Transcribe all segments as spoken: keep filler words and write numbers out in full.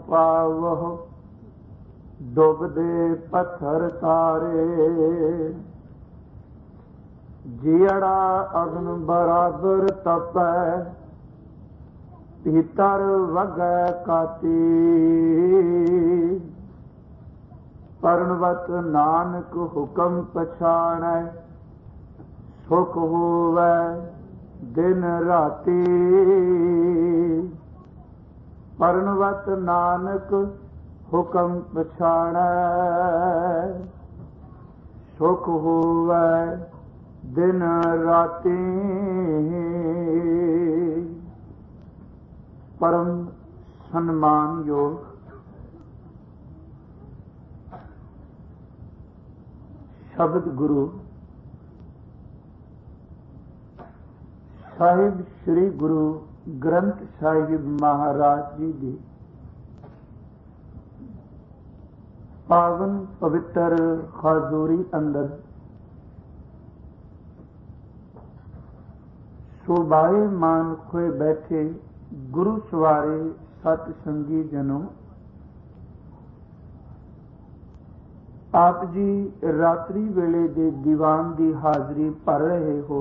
पावह डुबदे पत्थर तारे। जियड़ा अग्न बराबर तपै भीतर वगै काती। परनवत नानक हुक्म पछाणै सुख होवै दिन राती। परनवत नानक हुक्म पछाणै सुख होवै दिन राती। परम सम्मान योग शब्द गुरु साहिब श्री गुरु ग्रंथ साहिब महाराज जी की पावन पवित्र हाजूरी अंदर शोभाए मान खोए बैठे गुरु सवारे सत संगी जनों, आप जी रात्रि वेले दे दीवान की हाजरी भर रहे हो।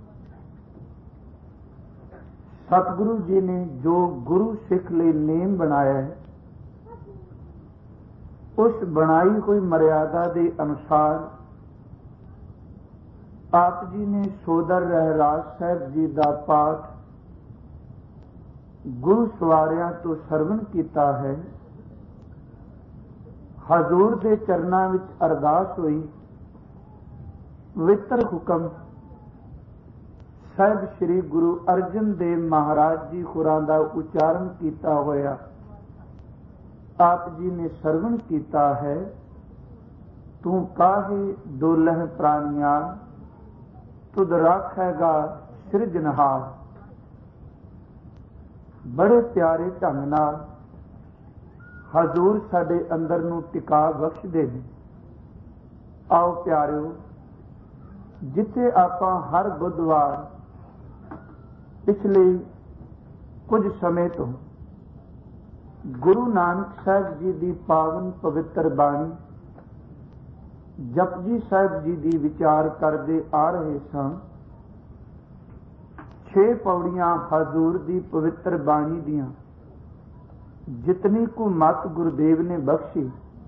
सतगुरु जी ने जो गुरु सिख लिए नेम बनाया है, उस बनाई हुई मर्यादा के अनुसार आप जी ने सोदर रहराज साहब जी का पाठ गुरु सवारियां तो सरवण किया है। हजूर के चरणों में अरदास हुई। पवित्र हुक्म साहिब श्री गुरु अर्जन देव महाराज जी होरां दा उच्चारण किया होया आप जी ने सरवण किया है। तू काहे डोलह प्राणिया तुद राखेगा सिरजनहार। बड़े प्यारे ढंग नाल हजूर साडे अंदर नूं टिका बख्शदे ने। आओ प्यारिओ, जिथे आपां हर बुधवार पिछले कुछ समय तो गुरु नानक साहब जी की पावन पवित्र बाणी जपजी साहब जी की विचार करते आ रहे सन। छे पौड़ियां हजूर की पवित्र बाणी दियां जितनी को मत गुरुदेव ने बख्शी,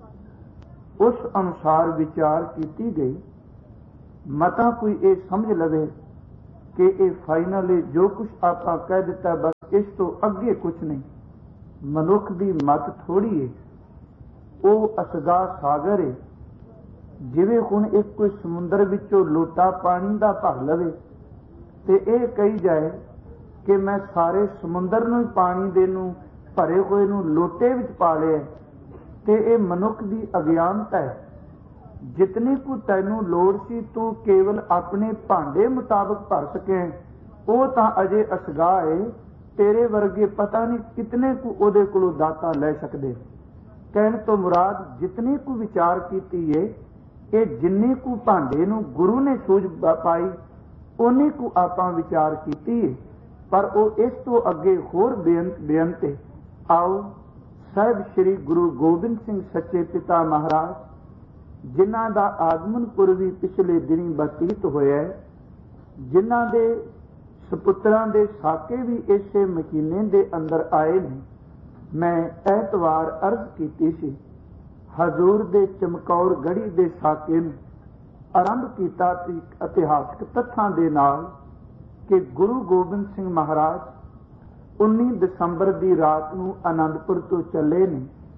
उस अनुसार विचार की गई। मता कोई ये समझ लवे कि ये फाइनल है, जो कुछ आप कह दिता बस इस तो अगे कुछ नहीं। मनुख की मत थोड़ी है, वो असगा सागर है। जिवें हुण एक कोई समुंदर विचों लोटा पानी का भर लवे ते ये कही जाए कि मैं सारे समुंदर नूं पानी दे नूं भरे हुए नूं लोटे विच पा लिया, ते ये मनुख की अज्ञानता है। जितनी को तैनूं लोड़ सी तू केवल अपने भांडे मुताबिक भर सके, वो तां अजे असगा है। तेरे वर्गे पता नहीं कितने को उहदे कोलों दाता लै सकदे। कहण तो मुराद जितनी को विचार कीती है, ये जिन्नी को भांडे नूं गुरु ने सूझ पाई उन्नी को आपां विचार कीती है, पर वो इस तो अगे होर बेअंत बेअंत है। आओ साहिब श्री गुरु गोबिंद सिंह सच्चे पिता महाराज, जिन्हां दा आगमन पुरवी पिछले दिनी बतीत होया है, जिन्हां दे सपुत्रां दे साके भी इसे महीने दे अंदर आए ने, मैं ऐतवार अर्ज कीती सी। हजूर दे चमकौर गढ़ी दे साके नूं आरंभ किया इतिहासक तथ्यां दे नाल कि गुरु गोबिंद सिंह महाराज उन्नीस दसंबर की रात नूं आनंदपुर तो चले ने।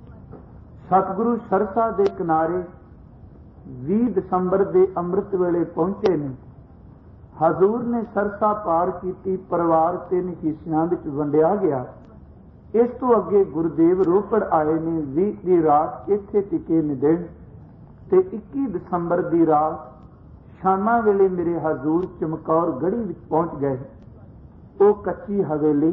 सतगुरु सरसा दे किनारे बीस दसंबर के अमृत वेले पहुंचे ने। हजूर ने सरसा पार की, परिवार तीन हिस्सियां विच वंडिया गया। इस तो अगे गुरुदेव रोपड़ आए ने। बीस की रात इत्थे टिके ने दिन ते इक्कीस दसंबर की रात शामा वेले मेरे हजूर चमकौर गढ़ी विच पहुंच गए। वो कच्ची हवेली,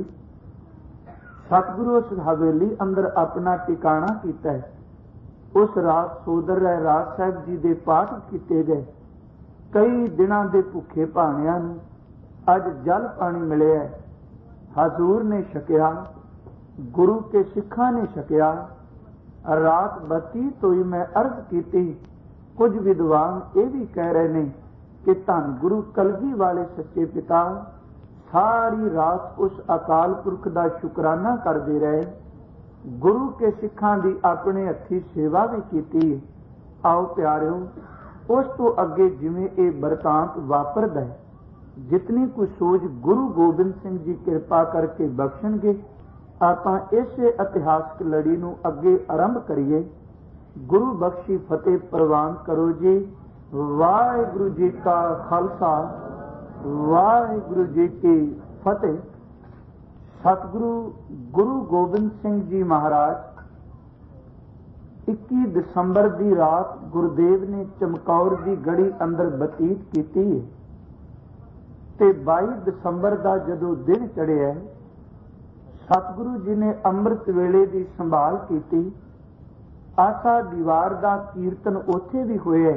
सतगुरु उस हवेली अंदर अपना टिकाणा कीता है। उस रात सोदर रहराज साहब जी दे पाठ किए गए। कई दिनों के भुखे भाणियां नूं अज जल पानी मिले है। हजूर ने छकिया। गुरु के सिखा ने छकिया। रात बतीत हुई मैं अर्ज की, कुछ विद्वान ये भी कह रहे ने कि धन गुरु कलगी वाले सच्चे पिता सारी रात उस अकाल पुरख का शुकराना करते रहे। गुरु के सिखां की अपने हथी सेवा भी की। आओ प्यारिओ, उस तो अगे जिवें ये बरतांत वापरदा है, जितनी कुछ सोच गुरु गोबिंद सिंह जी कृपा करके बख्शणगे, आपां इसे इतिहासक लड़ी नूं अगे आरंभ करिए। गुरु बख्शी फतेह प्रवान करो जी। वाहिगुरु जी का खालसा, वाहिगुरु जी की फतेह। सतगुरु गुरु गोबिंद सिंह जी महाराज इक्कीस दिसंबर की रात गुरुदेव ने चमकौर की गढ़ी अंदर बतीत की ते बाईस दिसंबर का जदों दिन चढ़िया, सतगुरु जी ने अमृत वेले की संभाल की। आशा दीवार का कीर्तन उथे भी होया,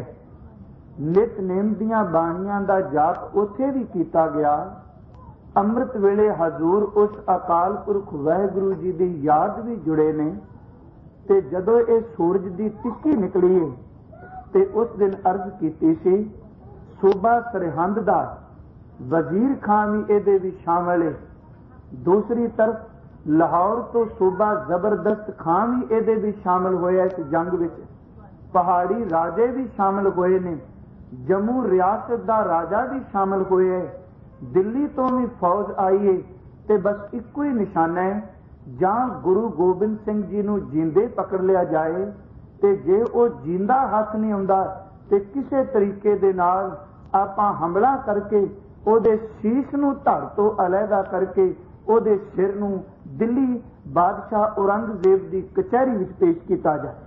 नितनेम दियां बाणियां दा जाप उथे भी किया गया। अमृत वेले हजूर उस अकाल पुरख वाहिगुरु जी की याद भी जुड़े ने। ते जदों ये सूरज की तिस्की निकली है ते उस दिन अर्ज की सी, सूबा सरहंद दा वजीर खान भी ये भी शामिल है। दूसरी तरफ लाहौर तो सूबा जबरदस्त खान भी ये भी शामिल होया इस जंग विच। पहाड़ी राजे भी शामिल होए ने, जम्मू रियासत दा राजा भी शामिल होए है, दिल्ली तो भी फौज आई है। ते बस इको ही निशाना है, जां गुरु गोबिंद सिंह जी नूं जींदे पकड़ लिया जाए ते जे वो जींदा हाथ नहीं आउंदा ते किसी तरीके दे नाल आपां हमला करके ओदे शीश नूं धड़ तो अलहदा करके ओदे सिर नूं दिल्ली बादशाह औरंगजेब की कचहरी विच पेश किया जाए।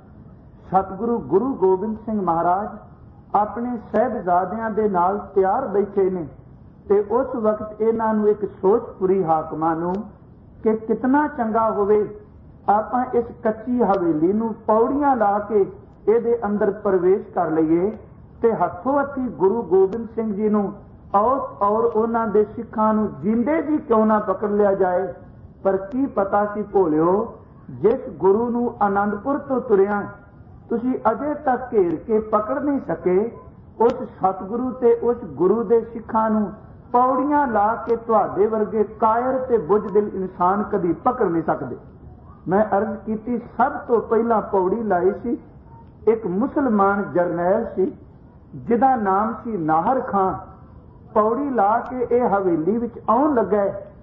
सतगुरु गुरु गोबिंद सिंह महाराज अपने साहिबजादियां दे नाल तैयार बैठे ने ते उस वक्त इन्हां नूं एक सोच पूरी हाकमां नूं कि कितना चंगा होवे आपां इस कच्ची हवेली नूं पौड़ियां ला के इहदे अंदर प्रवेश कर लईए ते हथों हथी गुरु गोबिंद सिंह जी नूं और और उन्हां दे सिखां नूं जिंदे जी क्यों ना पकड़ लिया जाए। पर की पता सी भोलिओ, जिस गुरु नूं आनंदपुर तो तुरिया तुसी अजे तक घेर के पकड़ नहीं सके, उस सतगुरु ते उस गुरु दे सिखां नूं पौड़ियां ला के तुहाडे वर्गे कायर ते बुझदिल इंसान कदी पकड़ नहीं सकते। मैं अर्ज की, सब तो पहला पौड़ी लाई सी एक मुसलमान जरनैल सी जिदा नाम सी नाहर खां। पौड़ी ला के ए हवेली विच आउण लगा,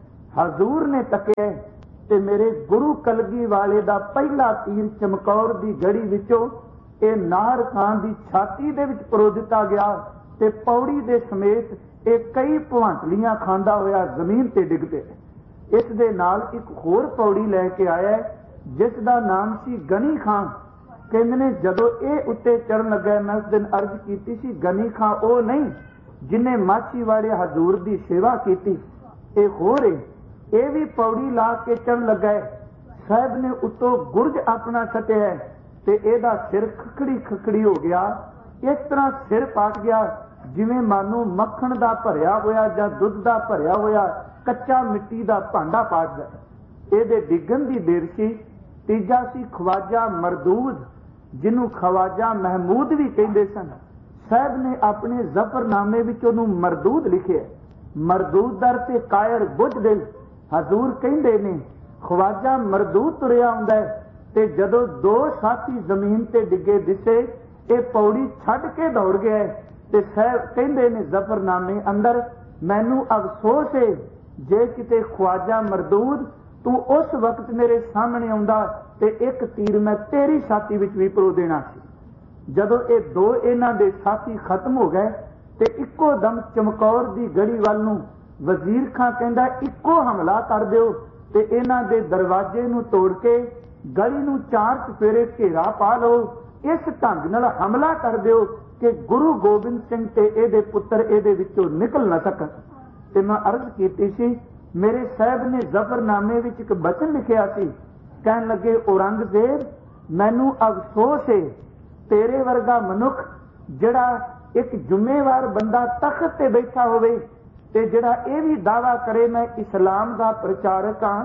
हजूर ने तकिया ते मेरे गुरु कलगी वाले दा पहला तीर चमकौर दी गढ़ी विचों ए नाहर खान दी छाती दे विच परो दिता गया ते पौड़ी दे समेत ए कई भवांटलियां खांदा होया जमीन ते डिग पे। इस दे नाल एक होर पौड़ी लैके आया जिस दा नाम सी गनी खान। कहंदे ने जदों ए उत्ते चढ़न लगा, मैं उस दिन अर्ज कीती सी गनी खां ओ नहीं जिन्हें माछी वाले हजूर दी सेवा की, ए होर है। ये भी पौड़ी ला के चढ़ लगा है। साहब ने उत्तों गुरज अपना सटिया ते एदा सिर खखड़ी खखड़ी हो गया। इस तरह सिर पाट गया जिवें मानो मक्खन दा भरिया होया जां दुध दा भरिया होया कच्चा मिट्टी दा भांडा पाट गया। एदे डिगन दी देर सी। तीजा सी ख्वाजा मरदूद, जिन्हों ख्वाजा महमूद भी कहते सन। साहब ने अपने जफरनामे विच उहनूं मरदूद लिखे। मरदूद दर ते कायर बुझदिल। हजूर कहंदे ने ख्वाजा मरदूद तुरिया आउंदा है ते जदों दो साथी जमीन ते डिगे दिसे, ये पौड़ी छड्ड के दौड़ गया है ते साहब कहंदे ने जफरनामे अंदर, मैनू अफसोस है जे किते ख्वाजा मरदूद तू उस वक्त मेरे सामने आउंदा ते एक तीर मैं तेरी छाती विच भी परो देना सी। जदों ये दो इन्हां दे साथी खत्म हो गए ते इक्को दम चमकौर दी गढ़ी वल नूं वजीर खां कहंदा इक्को हमला कर दिओ ते इन्हां दे दरवाजे नूं तोड़ के गली नूं चार चफेरे घेरा पा लो। इस ढंग नाल हमला कर दिओ कि गुरु गोबिंद सिंह ते इहदे पुत्तर इहदे विचों निकल न सकन। ते मैं अर्ज कीती सी, मेरे साहब ने जफरनामे विच एक बचन लिखिया सी, कहन लगे औरंगजेब मैनू अफसोस है तेरे वर्गा मनुख जिहड़ा एक जुम्मेवार बंदा तख्त ते बैठा होवे ते जिहड़ा यह भी दावा करे मैं इस्लाम का प्रचारक हाँ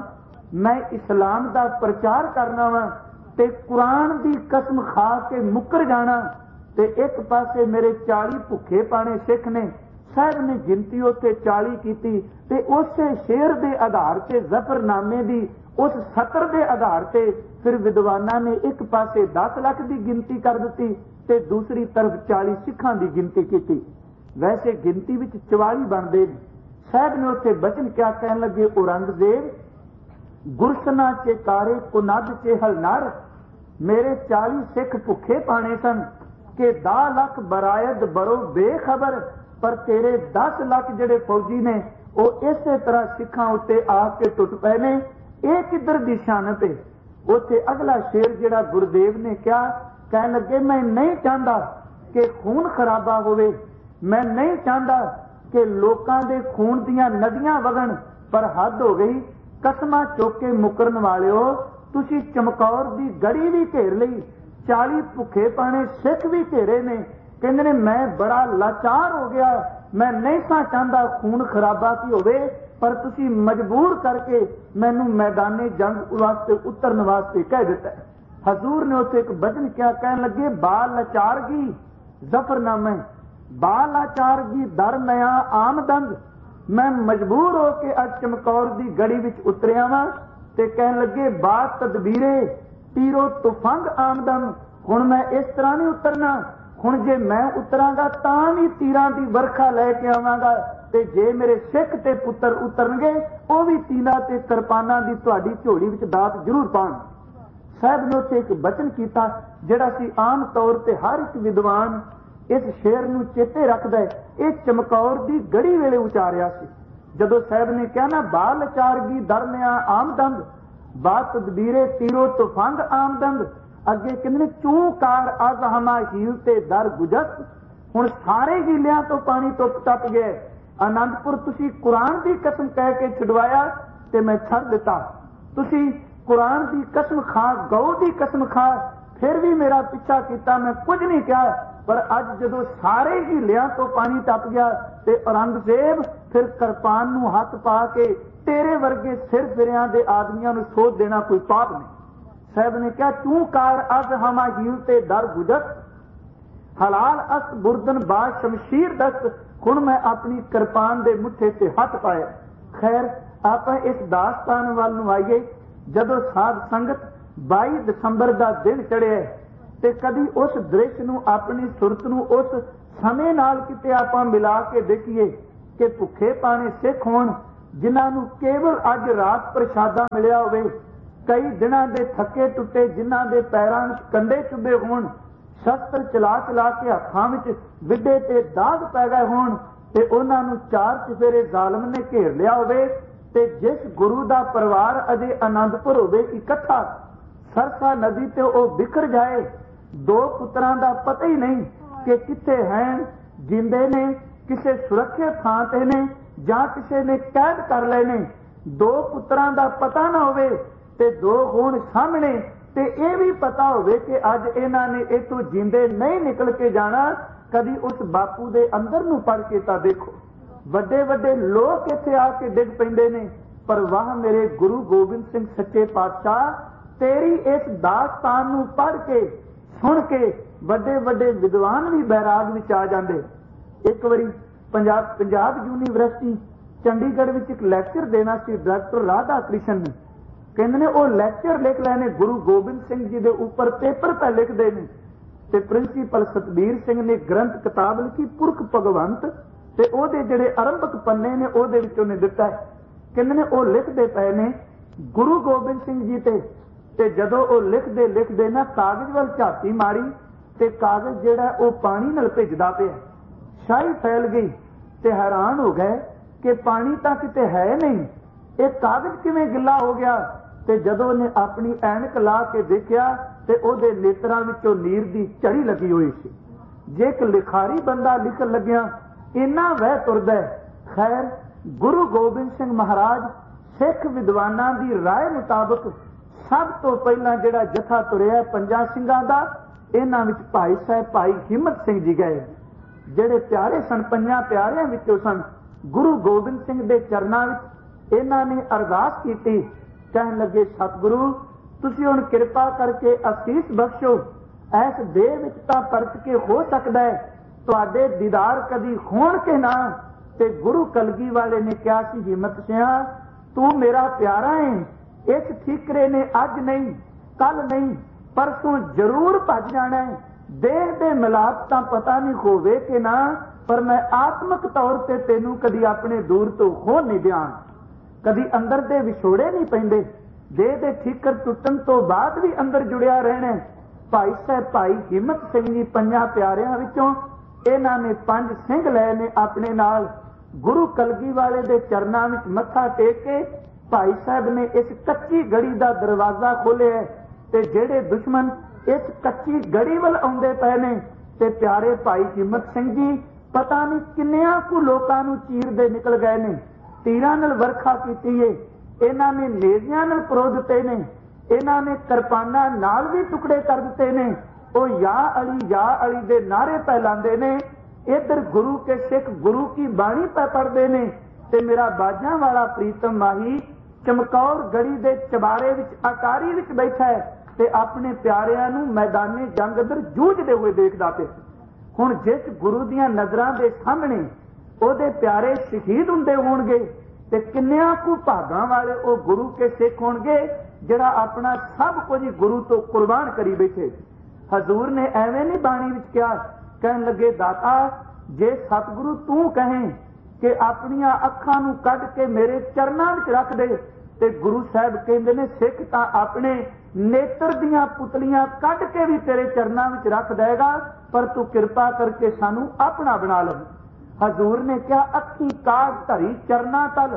मैं इस्लाम का प्रचार करना वा ते कुरान की कसम खा के मुकर जाना, ते एक पासे मेरे चाली भुखे पाने सिख ने, साहब ने गिनती उत्ते चाली की, ते उस शेर के आधार से जफरनामे की उस सतर के आधार से फिर विद्वाना ने एक पासे दस लाख की गिनती कर दी ते दूसरी तरफ चाली सिखां की गिनती की। वैसे गिनती विच चवाली बनते। साहब ने उत्थे बचन क्या कहन लगे, औरंगजेब गुरसना चे कारे कुनद चे हलनर, मेरे चाली सिख भुखे पाने सन के दा लख बरायद बरो बेखबर, पर तेरे दस लाख जेड़े फौजी ने वो इस तरह सिखां उत्ते आके टुट पे ने। ये किधर दी शानत है। उत्थे अगला शेर जेड़ा गुरुदेव ने क्या कहन लगे, मैं नहीं चाहता कि खून खराबा होवे, मैं नहीं चाहता कि लोकां दे खून दियां नदियां वगण, पर हद हो गई। कसमां चुक के मुकरन वालिओ, तुसी चमकौर दी गड़ी भी घेर लई, चाली भुखे पाने सिख भी घेरे ने। कहंदे ने मैं बड़ा लाचार हो गया, मैं नहीं सा चाहता खून खराबा की होवे, पर तुसी मजबूर करके मैनू मैदाने जंग वास्ते उतरन वास्ते कह दिता है। हजूर ने उत्थे एक बचन क्या कहन लगे, बाल लाचारगी जफरनामे, बाल लाचारगी दर नया आमदंद, मैं मजबूर हो के अज चमकौर दी गड़ी विच उतरिया वा, ते कहन लगे बात तदबीरे तीरो तुफंग आमदन, हुण मैं इस तरह नहीं उतरना, हुण जे मैं उतरांगा तां भी तीरां दी वर्खा लैके आवांगा, ते जे मेरे सिख ते पुत्र उतरनगे वो भी तीना ते किरपाना दी तुहाडी झोली विच दात जरूर पाण। साहब ने उत्थे एक बचन कीता जिहड़ा सी आम तौर ते हर एक विद्वान इस शेर नूं चेते रखदा है। ये चमकौर दी गड़ी वेले उचारिया सी, जदों साहब ने कहा ना बाल चारगी दरमिया आमदंद, बात तदबीरे तीरो तुफंग आमदंद, अगे कहंदे चूकार अज हमा हील ते दर गुजत, हुण सारे हीलियां तो पानी टुप टप गए। आनंदपुर तुसी कुरान की कसम कह के छुड़वाया ते मैं छड़ दिता, तुसी कुरान की कसम खा, गौ की कसम खा, फिर भी मेरा पिछा किया, मैं कुछ नहीं कहा। पर अज जदों सारे हीलियां तो पानी टप गया ते औरंगजेब फिर किरपान नूं हथ पा के तेरे वर्गे सिर फिरियां दे आदमियां नूं सोध देना कोई पाप नहीं। साहब ने कहा तू कार अज हमा हील ते दर गुजत, हलाल अस बुरदन बा शमशीर दस्त, हुण मैं अपनी किरपान दे मुठे ते हथ पाए। खैर आप इस दास्तान वाल नूं आईए। जदों साध संगत बाई दसंबर का दिन चढ़िया ते कदी उस दृश्य नूं अपनी सुरत नूं उस समय नाल किते आपां मिला के देखिए कि भुखे पाने सिख होण जिन्हां नूं केवल अज रात प्रशादा मिलिया होवे, कई दिनां दे थके टुटे जिन्हां दे पैरां विच कंडे चुभे होण, शस्त्र चला चला के हत्थां विच विड्डे ते दाग पै गए होण ते उन्हां नूं चार चफेरे जालम ने घेर लिया होवे, ते जिस गुरु दा परिवार अजे आनंदपुर होवे इकट्ठा, सरसा नदी ते ओ बिखर जाए, दो पुत्रां दा पता ही नहीं कि किथे हैं, जिंदे ने किसे सुरक्षित थां ते ने जां किसे ने कैद कर लए ने, दो पुत्रां दा पता ना होवे ते दो होण सामने ते ये भी पता होवे कि अज इन्हां ने इथों जिंदे नहीं निकल के जाना। कदी उस बापू दे अंदर नूं पढ़ के तां देखो, वड्डे वड्डे लोग इत्थे आके डिग पैंदे ने, पर वाह मेरे गुरु गोबिंद सिंह सच्चे पातशाह, तेरी इस दास्तान नूं पढ़ के सुन के वड्डे वड्डे विद्वान भी बैराग विच आ जांदे। एक बारी पंजाब पंजाब यूनीवर्सिटी चंडीगढ़ विच एक लैक्चर देना सी डॉक्टर राधा कृष्ण ने, कहंदे ने वो लैक्चर लिख लैने गुरु गोबिंद सिंह जी दे उपर पेपर पे लिखदे ने, ते प्रिंसीपल सतबीर सिंह ने ग्रंथ किताब लिखी पुरख भगवंत, ते ओहदे जिहड़े आरंभक पन्ने ने ओहदे विच उहने दिता है। कहंदे ने वो लिखदे पए ने गुरु गोबिंद सिंह जी ते, ते जदों वो लिखदे लिखदे ना कागज वाल झाती मारी ते कागज जिहड़ा वो पानी नाल भिजदा पिया, शाही फैल गई ते हैरान हो गए कि पानी तां किते है नहीं, ये कागज किवें गिला हो गया। ते जदों ने अपनी ऐनक ला के देखिया ते ओहदे नेत्रां विचों नीर दी झड़ी लगी हुई सी। जे एक लिखारी बंदा लिखण लग्या इन्ना वह तुरदा है। खैर गुरु गोबिंद सिंह महाराज सिख विद्वानां दी राय मुताबक सब तो पहला जिहड़ा जथा तुरिया पंजां सिंघां दा, इन्हां विच भाई साहब भाई हिम्मत सिंह जी गए, जिहड़े प्यारे सन पंजां प्यारिਆਂ विचों सन। गुरु गोबिंद सिंह दे चरनां विच इन्हां ने अरदास कीती कहन लगे सतगुरु तुसी हुण किरपा करके असीस बख्शो, ऐस देह विच तां परत के हो सकदा है तुहाडे दीदार कदी होण के ना। ते गुरु कलगी वाले ने कहा सी हिम्मत सिंह तू मेरा प्यारा है, इस ठीकरे ने अज नहीं कल नहीं परसों जरूर भज जाना है। देह दे मिलाप तां पता नहीं होवे कि ना, पर मैं आत्मक तौर ते तेनू कदी अपने दूर तो हो नहीं दियां, कदी अंदर दे विछोड़े नहीं पैंदे। देह दे ठीकर टुटन तो बाद भी अंदर जुड़िया रहना। भाई साहब भाई हिम्मत सिंह जी पंजां प्यारियां विचों इन्हां ने पंज सिंह लए ने अपने नाल। गुरु कलगी वाले दे चरनां विच मत्था टेक के भाई साहब ने इस कच्ची गड़ी दा दरवाजा खोलिया ते जेड़े दुश्मन इस कच्ची गड़ी वल आउंदे पए ने ते प्यारे भाई हिम्मत सिंह जी पता नहीं किन्नियां कु लोकां नूं चीरदे निकल गए ने। तीरां नाल वरखा कीती है, इन्हां ने नेज़ियां नाल परो दित्ते ने, इन्हां ने किरपानां नाल भी टुकड़े कर दित्ते ने। ओ या अली या अली दे नारे पै लांदे ने, इधर गुरु के सिख गुरु की बाणी पै पढ़दे ने ते मेरा बाजां वाला प्रीतम माही चमकौर गड़ी दे चबारे विच अटारी विच बैठा है ते अपने प्यारियां नूं मैदाने जंग अंदर जूझदे हुए देखदा पिया। हुण जिस गुरु दीयां नज़रां दे सामने ओहदे प्यारे शहीद हुंदे होणगे ते किन्नियां कु भागां वाले ओ गुरु के सिख होणगे जिहड़ा अपना सब कुछ गुरु तो कुर्बान करी बैठे। हजूर ने एवें नहीं बाणी विच कहा, कहन लगे दाता जे सतगुरु तू कहें कि अपनियां अखां नूं कढ के मेरे चरनां विच रख दे ते गुरु साहब कहंदे ने सिख तां अपने नेत्र दियां पुतलियां कढ के भी तेरे चरनां विच रख देगा, पर तू किरपा करके सानू अपना बना ले। हजूर ने क्या अखी काग धरी चरना तल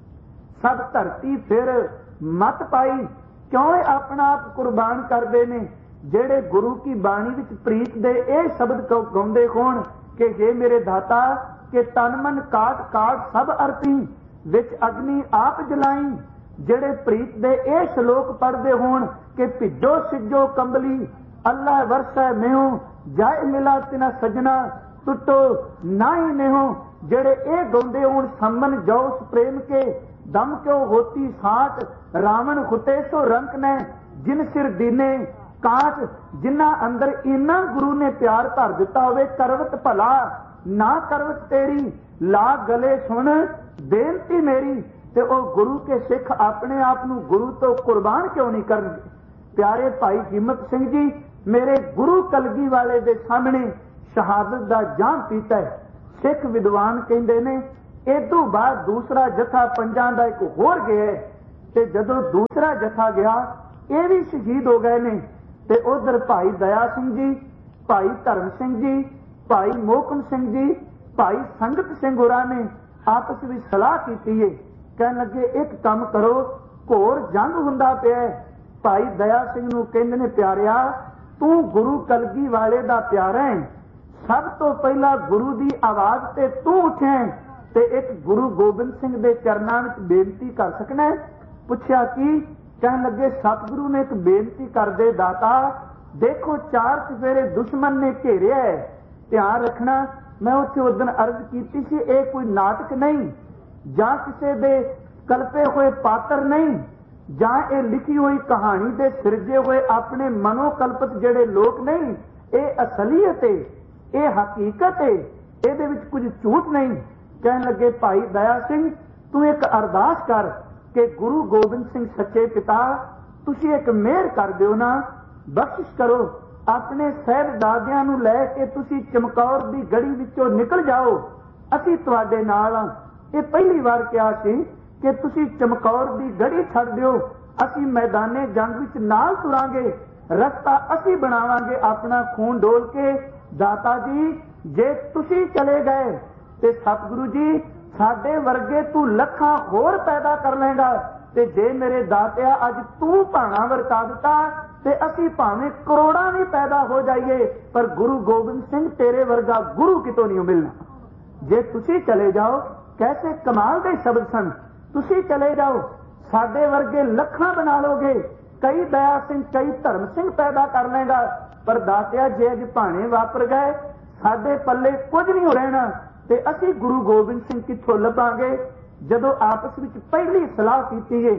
सब धरती फिर मत पाई, क्यों अपना आप कुर्बान करते ने। जेड़े गुरु की बाणी विच प्रीत दे ए शब्द गाउंदे होण कि हे मेरे दाता के तन मन काट काट सब अर्पी विच अग्नि आप जलाई। जेड़े प्रीत दे ए श्लोक पढ़दे होण कि भिजो सिजो कंबली अल्लाह वर्षै मेहो जाए मिला तिना सजना टुटो नाई नेहो। जेड़े ए गाउंदे होण सम्मन जौस प्रेम के दम क्यों होती साथ रावण खुते सो रंक ने जिन सिर दीने काट। जिन्ना अंदर इन्ना गुरु ने प्यार भर दिता होवे करवत भला ना करवत तेरी ला गले सुन बेनती मेरी। ते ओ गुरु के सिख अपने आप नूं गुरु तो कुर्बान क्यों नहीं करनगे। प्यारे भाई हिम्मत सिंह जी मेरे गुरु कलगी वाले दे सामने शहादत दा जाम पीता है। सिख विद्वान कहंदे ने इदों बाद दूसरा जथा पंजां दा एक होर गया ते जदों दूसरा जथा गया ये भी शहीद हो गए ने। ते उधर भाई दया सिंह जी, भाई धर्म सिंह जी, भाई मोहकम सिंह जी, भाई संगत सिंह होरां ने आपस में सलाह की है। कहन लगे एक काम करो घोर जंग हुंदा पिया। भाई दया सिंह नूं कहंदे ने प्यारिया तू गुरु कलगी वाले दा प्यारा है, सब तो पहला गुरु दी आवाज ते तू उठे ते एक गुरु गोबिंद सिंह दे चरनां विच बेनती कर सकना है। पुछया की? कहन लगे सतगुरु ने एक बेनती कर दे दाता देखो चार चफेरे दुश्मन ने घेरिया है, ध्यान रखना मैं उत्थे उस दिन अर्ज की सी ये कोई नाटक नहीं जां किसी दे कल्पे हुए पात्र नहीं जां ये लिखी हुई कहानी दे सिरजे हुए अपने मनोकल्पित जेड़े लोग नहीं, ये असलीयत है, ये हकीकत है, ये कुछ झूठ नहीं। कहन लगे भाई दया सिंह तू एक अरदास कर कि गुरु गोबिंद सिंह सच्चे पिता तुसी एक मेहर कर दिओ ना, बख्शिश करो अपने साहिबजादियां नूं लै के तुसी चमकौर दी गड़ी विचों निकल जाओ, असी तुहाडे नाल हां। ये पहली बार कहा सी कि तुसी चमकौर दी गड़ी छड़ दिओ, असी मैदाने जंग विच नाल तुरांगे, रस्ता असी बनावांगे अपना खून डोल के। दाता जी जे तुसी चले गए ते सतगुरु जी साडे वर्गे तू लखां होर पैदा कर लेगा ते जे मेरे दातिया अज तू भाणा वरता दिता ते असी भावें करोड़ां भी पैदा हो जाइए पर गुरु गोबिंद सिंह तेरे वर्गा गुरु कितों नहीं मिलना। जे तुसी चले जाओ कैसे कमाल दे शब्द सन, तुसी चले जाओ साडे वर्गे लखां बना लोगे, कई दया सिंह कई धर्म सिंह पैदा कर लेगा, पर दातिया जे अज भाणे वापर गए साडे पल्ले कुछ नहीं हो रहना ते असी गुरु गोबिंद सिंह कित्थों लभांगे। जदों आपस विच पहली सलाह कीती है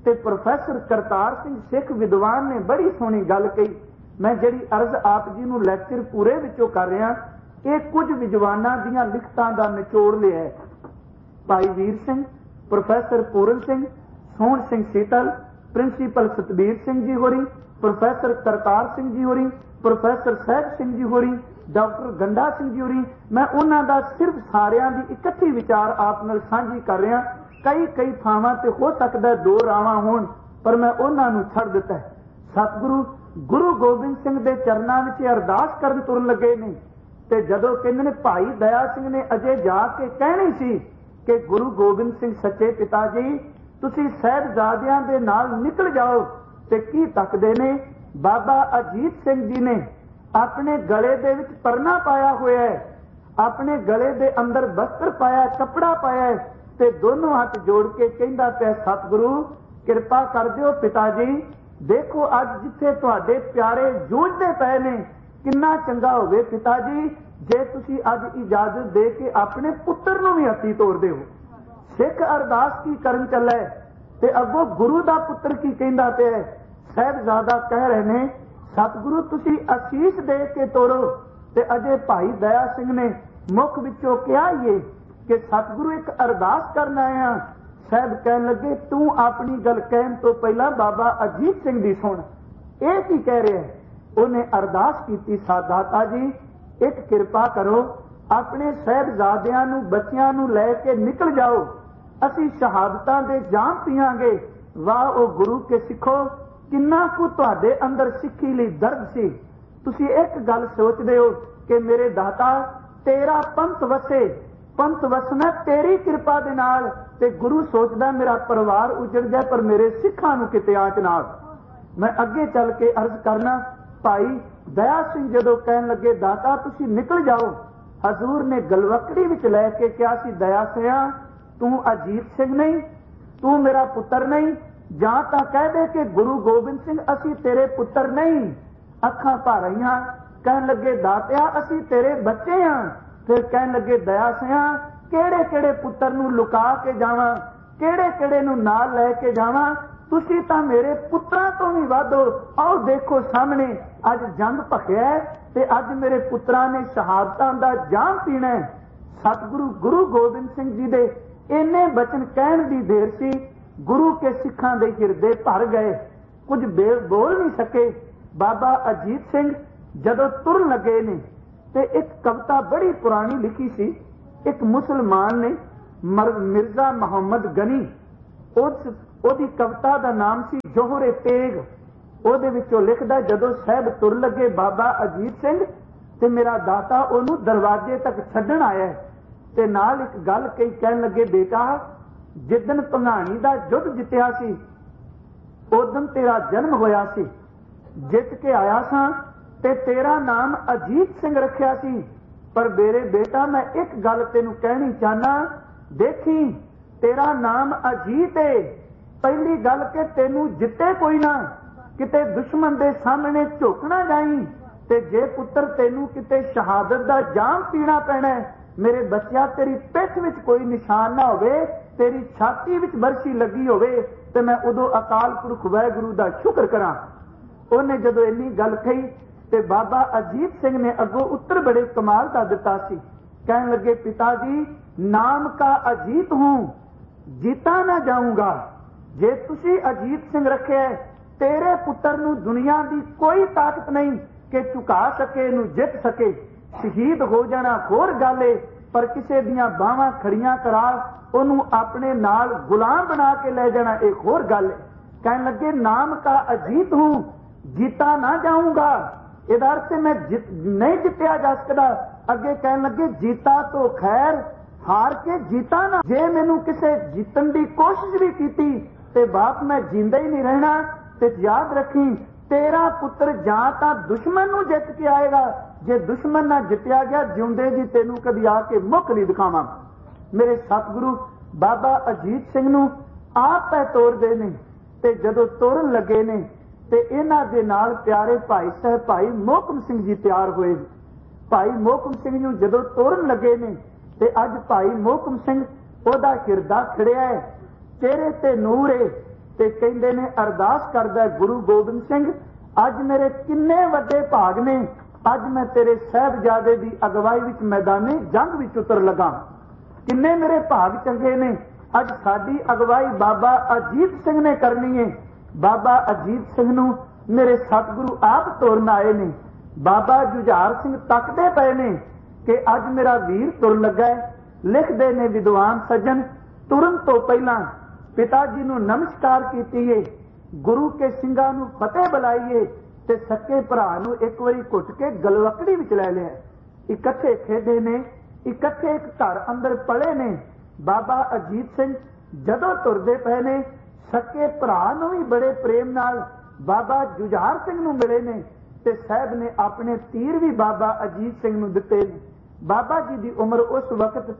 ਤੇ ਪ੍ਰੋਫੈਸਰ ਕਰਤਾਰ ਸਿੰਘ ਸਿੱਖ ਵਿਦਵਾਨ ਨੇ ਬੜੀ ਸੋਹਣੀ ਗੱਲ ਕਹੀ। ਮੈਂ ਜਿਹੜੀ ਅਰਜ਼ ਆਪ ਜੀ ਨੂੰ ਲੈਕਚਰ ਪੂਰੇ ਵਿੱਚੋਂ ਕਰ ਰਿਹਾ, ਇਹ ਕੁਝ ਵਿਦਵਾਨਾਂ ਦੀਆਂ ਲਿਖਤਾਂ ਦਾ ਨਿਚੋੜ ਲਿਆ ਹੈ। ਭਾਈ ਵੀਰ ਸਿੰਘ, ਪ੍ਰੋਫੈਸਰ ਪੂਰਨ ਸਿੰਘ, ਸੋਹਣ ਸਿੰਘ ਸੀਤਲ, ਪ੍ਰਿੰਸੀਪਲ ਸਤਬੀਰ ਸਿੰਘ ਜੀ ਹੋਰੀ, ਪ੍ਰੋਫੈਸਰ ਕਰਤਾਰ ਸਿੰਘ ਜੀ ਹੋਰੀ, ਪ੍ਰੋਫੈਸਰ ਸਾਹਿਬ ਸਿੰਘ ਜੀ ਹੋਰੀ, ਡਾਕਟਰ ਗੰਡਾ ਸਿੰਘ ਜੀ ਹੋਰੀ, ਮੈਂ ਉਹਨਾਂ ਦਾ ਸਿਰਫ ਸਾਰਿਆਂ ਦੀ ਇਕੱਠੀ ਵਿਚਾਰ ਆਪ ਨਾਲ ਸਾਂਝੀ ਕਰ ਰਿਹਾ। ਕਈ ਕਈ ਥਾਵਾਂ ਤੇ ਹੋ ਸਕਦਾ ਦੋ ਰਾਵਾਂ ਹੋਣ, ਪਰ ਮੈਂ ਉਹਨਾਂ ਨੂੰ ਛੱਡ ਦਿੱਤਾ ਹੈ। ਸਤਿਗੁਰੂ ਗੁਰੂ ਗੋਬਿੰਦ ਸਿੰਘ ਦੇ ਚਰਨਾਂ ਵਿੱਚ ਅਰਦਾਸ ਕਰਨ ਤੁਰਨ ਲੱਗੇ ਨੇ, ਤੇ ਜਦੋਂ ਕਹਿੰਦੇ ਨੇ ਭਾਈ ਦਇਆ ਸਿੰਘ ਨੇ ਅਜੇ ਜਾ ਕੇ ਕਹਿਣੀ ਸੀ ਕਿ ਗੁਰੂ ਗੋਬਿੰਦ ਸਿੰਘ ਸੱਚੇ ਪਿਤਾ ਜੀ ਤੁਸੀਂ ਸਾਹਿਬਜ਼ਾਦਿਆਂ ਦੇ ਨਾਲ ਨਿਕਲ ਜਾਓ, ਤੇ ਕੀ ਤੱਕਦੇ ਨੇ, ਬਾਬਾ ਅਜੀਤ ਸਿੰਘ ਜੀ ਨੇ ਆਪਣੇ ਗਲੇ ਦੇ ਵਿੱਚ ਪਰਨਾ ਪਾਇਆ ਹੋਇਆ ਹੈ, ਆਪਣੇ ਗਲੇ ਦੇ ਅੰਦਰ ਬਸਤਰ ਪਾਇਆ, ਕੱਪੜਾ ਪਾਇਆ ਹੈ, ਤੇ ਦੋਨੋਂ ਹੱਥ ਜੋੜ ਕੇ ਕਹਿੰਦਾ ਪਿਆ ਸਤਿਗੁਰੂ ਕਿਰਪਾ ਕਰ ਦਿਓ ਪਿਤਾ ਜੀ, ਦੇਖੋ ਅੱਜ ਜਿੱਥੇ ਤੁਹਾਡੇ ਪਿਆਰੇ ਜੂਝਦੇ ਪਏ ਨੇ, ਕਿੰਨਾ ਚੰਗਾ ਹੋਵੇ ਪਿਤਾ ਜੀ ਜੇ ਤੁਸੀਂ ਅੱਜ ਇਜਾਜ਼ਤ ਦੇ ਕੇ ਆਪਣੇ ਪੁੱਤਰ ਨੂੰ ਵੀ ਹੱਥੀ ਤੋਰਦੇ ਹੋ। ਸਿੱਖ ਅਰਦਾਸ ਕੀ ਕਰਨ ਚੱਲਾ ਤੇ ਅੱਗੋਂ ਗੁਰੂ ਦਾ ਪੁੱਤਰ ਕੀ ਕਹਿੰਦਾ ਪਿਆ। ਸਾਹਿਬਜ਼ਾਦਾ ਕਹਿ ਰਹੇ ਨੇ ਸਤਿਗੁਰੂ ਤੁਸੀਂ ਅਸੀਸ ਦੇ ਕੇ ਤੋਰੋ, ਤੇ ਅਜੇ ਭਾਈ ਦਇਆ ਸਿੰਘ ਨੇ ਮੁਖ ਵਿੱਚੋਂ ਕਿਹਾ ਹੀ ਕਿ ਸਤਿਗੁਰੂ ਇੱਕ ਅਰਦਾਸ ਕਰਨ ਆਇਆ। ਸਾਹਿਬ ਕਹਿਣ ਲੱਗੇ ਤੂੰ ਆਪਣੀ ਗੱਲ ਕਹਿਣ ਤੋਂ ਪਹਿਲਾਂ ਬਾਬਾ ਅਜੀਤ ਸਿੰਘ ਦੀ ਸੁਣ, ਇਹ ਕੀ ਕਹਿ ਰਿਹਾ। ਉਹਨੇ ਅਰਦਾਸ ਕੀਤੀ ਸਾਦਾਤਾ ਜੀ ਇੱਕ ਕਿਰਪਾ ਕਰੋ, ਆਪਣੇ ਸਾਹਿਬਜ਼ਾਦਿਆਂ ਨੂੰ ਬੱਚਿਆਂ ਨੂੰ ਲੈ ਕੇ ਨਿਕਲ ਜਾਓ, ਅਸੀਂ ਸ਼ਹਾਦਤਾਂ ਦੇ ਜਾਮ ਪੀਆਂਗੇ। ਵਾਹ ਉਹ ਗੁਰੂ ਕੇ ਸਿੱਖੋ, ਕਿੰਨਾ ਕੁ ਤੁਹਾਡੇ ਅੰਦਰ ਸਿੱਖੀ ਲਈ ਦਰਦ ਸੀ। ਤੁਸੀਂ ਇੱਕ ਗੱਲ ਸੋਚਦੇ ਹੋ ਕਿ ਮੇਰੇ ਦਾਤਾ ਤੇਰਾ ਪੰਥ ਵਸੇ, ਪੰਥ ਵਸਣਾ ਤੇਰੀ ਕਿਰਪਾ ਦੇ ਨਾਲ, ਤੇ ਗੁਰੂ ਸੋਚਦਾ ਮੇਰਾ ਪਰਿਵਾਰ ਉਜੜ ਗਿਆ ਪਰ ਮੇਰੇ ਸਿੱਖਾਂ ਨੂੰ ਕਿਤੇ ਆਂਚ ਨਾ। ਮੈਂ ਅੱਗੇ ਚੱਲ ਕੇ ਅਰਜ਼ ਕਰਨਾ, ਭਾਈ ਦਇਆ ਸਿੰਘ ਜਦੋਂ ਕਹਿਣ ਲੱਗੇ ਦਾਤਾ ਤੁਸੀਂ ਨਿਕਲ ਜਾਓ, ਹਜ਼ੂਰ ਨੇ ਗਲਵਕੜੀ ਵਿੱਚ ਲੈ ਕੇ ਕਿਹਾ ਸੀ ਦਇਆ ਸਿਆ ਤੂੰ ਅਜੀਤ ਸਿੰਘ ਨਹੀਂ, ਤੂੰ ਮੇਰਾ ਪੁੱਤਰ ਨਹੀਂ, ਜਾਂ ਤਾਂ ਕਹਿ ਦੇ ਕਿ ਗੁਰੂ ਗੋਬਿੰਦ ਸਿੰਘ ਅਸੀਂ ਤੇਰੇ ਪੁੱਤਰ ਨਹੀਂ। ਅੱਖਾਂ ਭਰ ਆਈਆਂ, ਕਹਿਣ ਲੱਗੇ ਦਾਤਿਆ ਅਸੀਂ ਤੇਰੇ ਬੱਚੇ ਹਾਂ। ਫਿਰ ਕਹਿਣ ਲੱਗੇ ਦਇਆ ਸਿਆ ਕਿਹੜੇ ਕਿਹੜੇ ਪੁੱਤਰ ਨੂੰ ਲੁਕਾ ਕੇ ਜਾਵਾਂ, ਕਿਹੜੇ ਕਿਹੜੇ ਨੂੰ ਨਾਲ ਲੈ ਕੇ ਜਾਵਾਂ, ਤੁਸੀਂ ਤਾਂ ਮੇਰੇ ਪੁੱਤਰਾਂ ਤੋਂ ਵੀ ਵੱਧ ਹੋ। ਆਓ ਦੇਖੋ ਸਾਹਮਣੇ ਅੱਜ ਜੰਗ ਭਖਿਆ ਤੇ ਅੱਜ ਮੇਰੇ ਪੁੱਤਰਾਂ ਨੇ ਸ਼ਹਾਦਤਾਂ ਦਾ ਜਾਮ ਪੀਣਾ। ਸਤਿਗੁਰੂ ਗੁਰੂ ਗੋਬਿੰਦ ਸਿੰਘ ਜੀ ਦੇ ਇੰਨੇ ਬਚਨ ਕਹਿਣ ਦੀ ਦੇਰ ਸੀ, ਗੁਰੂ ਕੇ ਸਿੱਖਾਂ ਦੇ ਹਿਰਦੇ ਭਰ ਗਏ, ਕੁਝ ਬੋਲ ਨਹੀਂ ਸਕੇ। ਬਾਬਾ ਅਜੀਤ ਸਿੰਘ ਜਦੋਂ ਤੁਰਨ ਲੱਗੇ ਨੇ ਤੇ ਇੱਕ ਕਵਿਤਾ ਬੜੀ ਪੁਰਾਣੀ ਲਿਖੀ ਸੀ, ਇੱਕ ਮੁਸਲਮਾਨ ਨੇ ਮਿਰਜ਼ਾ ਮੁਹੰਮਦ ਗਨੀ, ਉਸ ਉਹਦੀ ਕਵਿਤਾ ਦਾ ਨਾਮ ਸੀ ਜੋਹਰੇ ਤੇਗ। ਉਹਦੇ ਵਿੱਚੋਂ ਲਿਖਦਾ ਜਦੋਂ ਸਾਹਿਬ ਤੁਰ ਲੱਗੇ ਬਾਬਾ ਅਜੀਤ ਸਿੰਘ ਤੇ ਮੇਰਾ ਦਾਤਾ ਉਹਨੂੰ ਦਰਵਾਜ਼ੇ ਤੱਕ ਛੱਡਣ ਆਇਆ, ਤੇ ਨਾਲ ਇੱਕ ਗੱਲ ਕਹੀ, ਕਹਿਣ ਲੱਗੇ ਬੇਟਾ ਜਿੱਦਣ ਭੰਗਾਣੀ ਦਾ ਯੁੱਧ ਜਿੱਤਿਆ ਸੀ ਉਦੋਂ ਤੇਰਾ ਜਨਮ ਹੋਇਆ ਸੀ, ਜਿੱਤ ਕੇ ਆਇਆ ਸਾਂ ਤੇ ਤੇਰਾ ਨਾਮ ਅਜੀਤ ਸਿੰਘ ਰੱਖਿਆ ਸੀ, ਪਰ ਮੇਰੇ ਬੇਟਾ ਮੈਂ ਇੱਕ ਗੱਲ ਤੈਨੂੰ ਕਹਿਣੀ ਚਾਹਨਾ, ਦੇਖੀ ਤੇਰਾ ਨਾਮ ਅਜੀਤ ਏ, ਪਹਿਲੀ ਗੱਲ ਕਿ ਤੈਨੂੰ ਜਿੱਤੇ ਕੋਈ ਨਾ, ਕਿਤੇ ਦੁਸ਼ਮਣ ਦੇ ਸਾਹਮਣੇ ਝੁਕਣਾ ਜਾਈ, ਤੇ ਜੇ ਪੁੱਤਰ ਤੈਨੂੰ ਕਿਤੇ ਸ਼ਹਾਦਤ ਦਾ ਜਾਮ ਪੀਣਾ ਪੈਣਾ, ਮੇਰੇ ਬੱਚਿਆ ਤੇਰੀ ਪਿੱਠ ਵਿੱਚ ਕੋਈ ਨਿਸ਼ਾਨ ਨਾ ਹੋਵੇ, ਤੇਰੀ ਛਾਤੀ ਵਿੱਚ ਬਰਛੀ ਲੱਗੀ ਹੋਵੇ, ਤੇ ਮੈਂ ਉਦੋਂ ਅਕਾਲ ਪੁਰਖ ਵਾਹਿਗੁਰੂ ਦਾ ਸ਼ੁਕਰ ਕਰਾਂ। ਉਹਨੇ ਜਦੋਂ ਇੰਨੀ ਗੱਲ ਕਹੀ ਤੇ ਬਾਬਾ ਅਜੀਤ ਸਿੰਘ ਨੇ ਅੱਗੋਂ ਉੱਤਰ ਬੜੇ ਕਮਾਲ ਦਾ ਦਿੱਤਾ ਸੀ। ਕਹਿਣ ਲੱਗੇ ਪਿਤਾ ਜੀ ਨਾਮ ਕਾ ਅਜੀਤ ਹੂੰ ਜੀਤਾ ਨਾ ਜਾਊਂਗਾ, ਜੇ ਤੁਸੀਂ ਅਜੀਤ ਸਿੰਘ ਰੱਖਿਆ ਤੇਰੇ ਪੁੱਤਰ ਨੂੰ ਦੁਨੀਆ ਦੀ ਕੋਈ ਤਾਕਤ ਨਹੀਂ ਕਿ ਝੁਕਾ ਸਕੇ, ਇਹਨੂੰ ਜਿੱਤ ਸਕੇ। ਸ਼ਹੀਦ ਹੋ ਜਾਣਾ ਹੋਰ ਗੱਲ ਏ, ਪਰ ਕਿਸੇ ਦੀਆਂ ਬਾਹਾਂ ਖੜੀਆਂ ਕਰਾ ਉਹਨੂੰ ਆਪਣੇ ਨਾਲ ਗੁਲਾਮ ਬਣਾ ਕੇ ਲੈ ਜਾਣਾ ਇਹ ਹੋਰ ਗੱਲ ਏ। ਕਹਿਣ ਲੱਗੇ ਨਾਮ ਕਾ ਅਜੀਤ ਹੂੰ ਜੀਤਾ ਨਾ ਜਾਊਂਗਾ, ਇਹਦਾ ਅਰਥ ਮੈਂ ਜਿੱਤ ਨਹੀਂ ਜਿੱਤਿਆ ਜਾ ਸਕਦਾ। ਅੱਗੇ ਕਹਿਣ ਲੱਗੇ ਜੀਤਾ ਤੋਂ ਖੈਰ ਹਾਰ ਕੇ ਜੀਤਾ ਨਾ, ਜੇ ਮੈਨੂੰ ਕਿਸੇ ਜਿੱਤਣ ਦੀ ਕੋਸ਼ਿਸ਼ ਵੀ ਕੀਤੀ ਤੇ ਬਾਪ ਮੈਂ ਜਿੰਦਾ ਹੀ ਨਹੀਂ ਰਹਿਣਾ। ਤੇ ਯਾਦ ਰੱਖੀ ਤੇਰਾ ਪੁੱਤਰ ਜਾਂ ਤਾਂ ਦੁਸ਼ਮਣ ਨੂੰ ਜਿੱਤ ਕੇ ਆਏਗਾ, ਜੇ ਦੁਸ਼ਮਣ ਨਾ ਜਿੱਤਿਆ ਗਿਆ ਜਿਉਂਦੇ ਜੀ ਤੈਨੂੰ ਕਦੀ ਆ ਕੇ ਮੁੱਖ ਨਹੀਂ ਦਿਖਾਵਾਂ। ਮੇਰੇ ਸਤਿਗੁਰੂ ਬਾਬਾ ਅਜੀਤ ਸਿੰਘ ਨੂੰ ਆਪ ਹੈ ਤੋਰਦੇ ਨੇ, ਤੇ ਜਦੋਂ ਤੋਰਨ ਲੱਗੇ ਨੇ ਤੇ ਇਹਨਾਂ ਦੇ ਨਾਲ ਪਿਆਰੇ ਭਾਈ ਸਾਹਿਬ ਭਾਈ ਮੋਹਕਮ ਸਿੰਘ ਜੀ ਤਿਆਰ ਹੋਏ। ਭਾਈ ਮੋਹਕਮ ਸਿੰਘ ਨੂੰ ਜਦੋਂ ਤੋਰਨ ਲੱਗੇ ਨੇ ਤੇ ਅੱਜ ਭਾਈ ਮੋਹਕਮ ਸਿੰਘ ਉਹਦਾ ਹਿਰਦਾ ਖੜਿਆ ਹੈ, ਚਿਹਰੇ ਤੇ ਨੂਰ ਹੈ, ते कहंदे ने अरदास करदा गुरु गोबिंद सिंह अज मेरे किन्ने वड्डे भाग ने, अज मैं तेरे साहिबजादे दी अगवाई विच मैदाने जंग विच उतर लगा। किन्ने मेरे भाग चंगे ने, अज साडी अगवाई बाबा अजीत सिंह ने करनी है। बाबा अजीत सिंह नूं मेरे सतगुरु आप तुरन आए ने। बाबा जुझार सिंह तकदे पए ने कि अज मेरा वीर तुर लगा है। लिखदे ने विद्वान सज्जन तुरन तो पहला पिता जी नूं नमस्कार कीतीए, गुरु के ਸਿੰਘਾਂ ਨੂੰ फतेह बुलाईए ते सके भरा नूं एक वारी घुट के गलवकड़ी विच लै लिया। इकट्ठे खेडे ने, इकट्ठे एक घर अंदर पले ने। बाबा अजीत सिंह जदों तुरदे पए ने सके भरा नूं भी बड़े प्रेम नाल बाबा जुझार सिंह नूं मिले ने ते साहब ने अपने तीर भी बाबा अजीत सिंह नूं दिते ने। बाबा जी की उम्र उस वक्त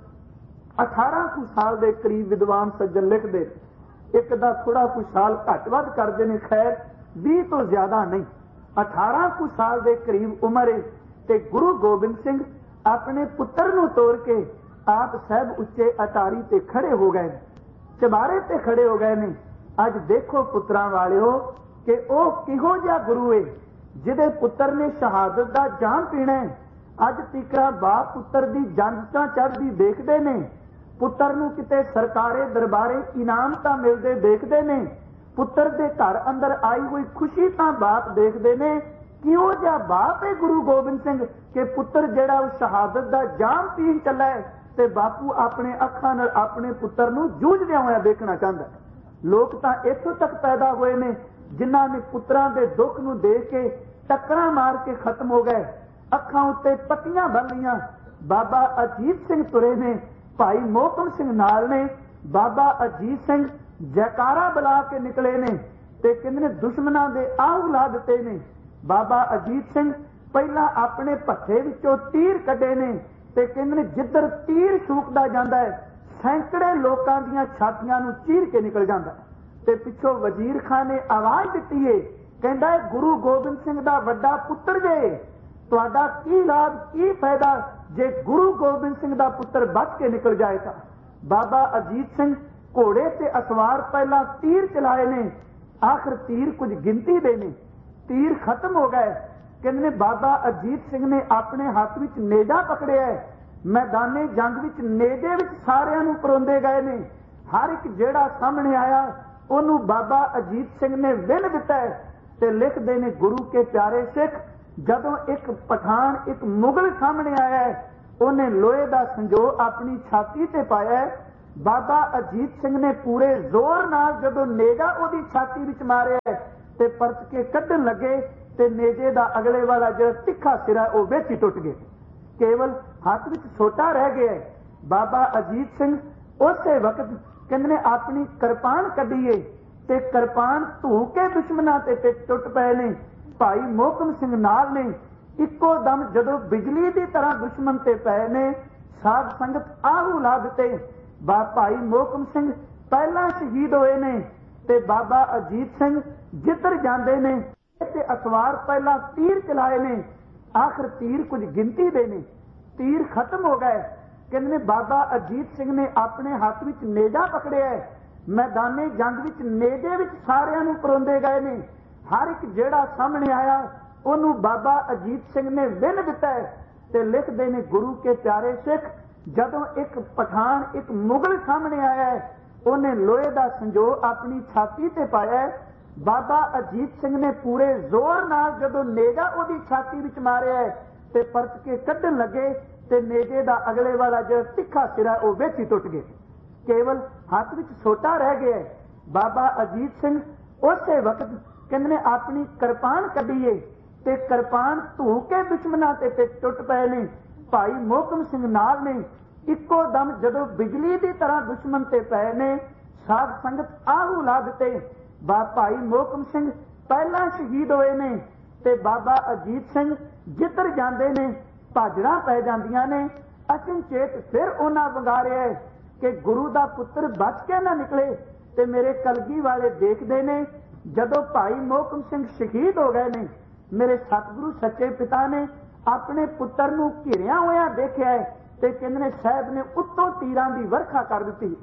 अठारह कुछ साल के करीब विद्वान सज्जन लिखते, एक दा थोड़ा कुछ साल घट वध करते हैं, खैर भी तो ज्यादा नहीं, अठारह कुछ साल के करीब उम्र है। ते गुरु गोबिंद सिंह अपने पुत्र नूं तोड़ के आप साहब उच्चे अटारी ते खड़े हो गए, चबारे ते खड़े हो गए ने। अज देखो पुत्रां वालिओ कि वह किहो जिहा गुरु है जिहदे पुत्र ने शहादत दा जाम पीना है। अज तीकरा बाप पुत्र दी जंग चढ़दी देखते ने, पुत्र नूं किते सरकारे दरबारे इनाम तां मिलदे देखते ने, पुत्र दे घर अंदर आई हुई खुशी तां बाप देखते ने। किहो जिहा बाप है गुरु गोबिंद सिंह कि पुत्र जिहड़ा उस शहादत दा जाम पीण चला है ते बापू अपने अखां नाल अपने पुत्र नूं जूझदे होया देखना चाहता है। लोग तां इत्थों तक पैदा होए ने जिन्हां ने पुत्रां दे दुख नूं देख के टक्करां मार के खत्म हो गए, अखां उत्ते पट्टियां बन लईआं। बाबा अजीत सिंह तुरे ने, भाई मोहकम सिंह नाल ने। बाबा अजीत सिंह जयकारा बुला के निकले ने ते कहंदे ने दुश्मनां दे आह ला दिते ने। बाबा अजीत सिंह पहला अपने भट्ठे विचों तीर कढे ने ते कहंदे ने जिधर तीर छूकदा जांदा है सैकड़े लोकां दीआं छातियां नूं चीर के निकल जांदा है। ते पिछों वजीर खान ने आवाज दित्ती है, कहंदा है गुरु गोबिंद सिंह दा वड्डा पुत्र जे, तुहाडा की लाभ की फायदा जे गुरु गोबिंद सिंह दा पुत्र बच के निकल जाएगा। बाबा अजीत सिंह घोड़े ते असवार पहला तीर चलाए ने, आखिर तीर कुछ गिनती दे ने, तीर खत्म हो गए। कहंदे ने बाबा अजीत सिंह ने अपने हाथ विच नेजा पकड़िया है, मैदाने जंग विच नेजे विच सारियां नूं परोंदे गए ने। हर एक जेड़ा सामने आया ओनू बाबा अजीत सिंह ने विन दिता है। ते लिखदे ने गुरु के प्यारे सिख जदों एक पठान एक मुगल सामने आया है, उन्हें लोहे का संजो अपनी छाती ते पाया है। बाबा अजीत सिंह ने पूरे जोर नाल जदों नेजा ओदी छाती विच मारिया है ते परत के कड्ढन लगे ते नेजे दा अगले वाला जिहड़ा तिखा सिरा वो विच ही टुट गया, केवल हाथ विच छोटा रह गया। बाबा अजीत सिंह उसे वक्त कहंदे ने अपनी किरपान कढीए ते किरपान धू के दुश्मनां ते टुट पए ने। भाई मोहकम सिंह नाल ने इक्को दम जदों बिजली की तरह दुश्मन ते पए ने, साध संगत आहू ला दिते। बा भाई मोहकम सिंह पहला शहीद होए ने ते बाबा अजीत सिंह जिधर जांदे ने ते असवार पहला तीर चलाए ने, आखिर तीर कुछ गिनती दे ने, तीर खत्म हो गए। कहंदे ने बाबा अजीत सिंह ने अपने हाथ विच नेजा पकड़िया है, मैदाने जंग विच नेजे विच सारियां नूं परोंदे गए ने। हर एक जेड़ा सामने आया ओनू बाबा अजीत सिंह ने विन दिता है। ते लिखदे ने गुरु के प्यारे सिख जदों एक पठान एक मुगल सामने आया है, उन्हें लोहे का संजो अपनी छाती ते पाया है। बाबा अजीत सिंह ने पूरे जोर नाल जदों नेजा ओदी छाती विच मारिया है ते परत के कड्ढन लगे ते नेजे दा अगले वाला जिहड़ा तिखा सिरा वो विच ही टुट गया, केवल हाथ विच छोटा रह गया। बाबा अजीत सिंह उसे वक्त कहंदे ने अपनी किरपान कढीए ते किरपान धू के दुश्मनां ते टुट पए ने। भाई मोहकम सिंह नाल ने इक्को दम जदों बिजली की तरह दुश्मन ते पए ने, साध संगत आहू ला दिते। बा भाई मोहकम सिंह पहला शहीद होए ने ते बाबा अजीत सिंह जिधर जांदे ने भाजड़ा पै जांदियां ने। अचनचेत फिर उन्हां वंगारिया है कि गुरु दा पुत्र बच के ना निकले ते मेरे कलगी वाले देखदे ने जदों भाई मोहकम सिंह शहीद हो गए ने, मेरे सतगुरु सच्चे पिता ने अपने पुत्र नूं घिरिया होया देखिया है ते कहंदे ने साहब ने उत्तों तीरां दी वरखा कर दित्ती।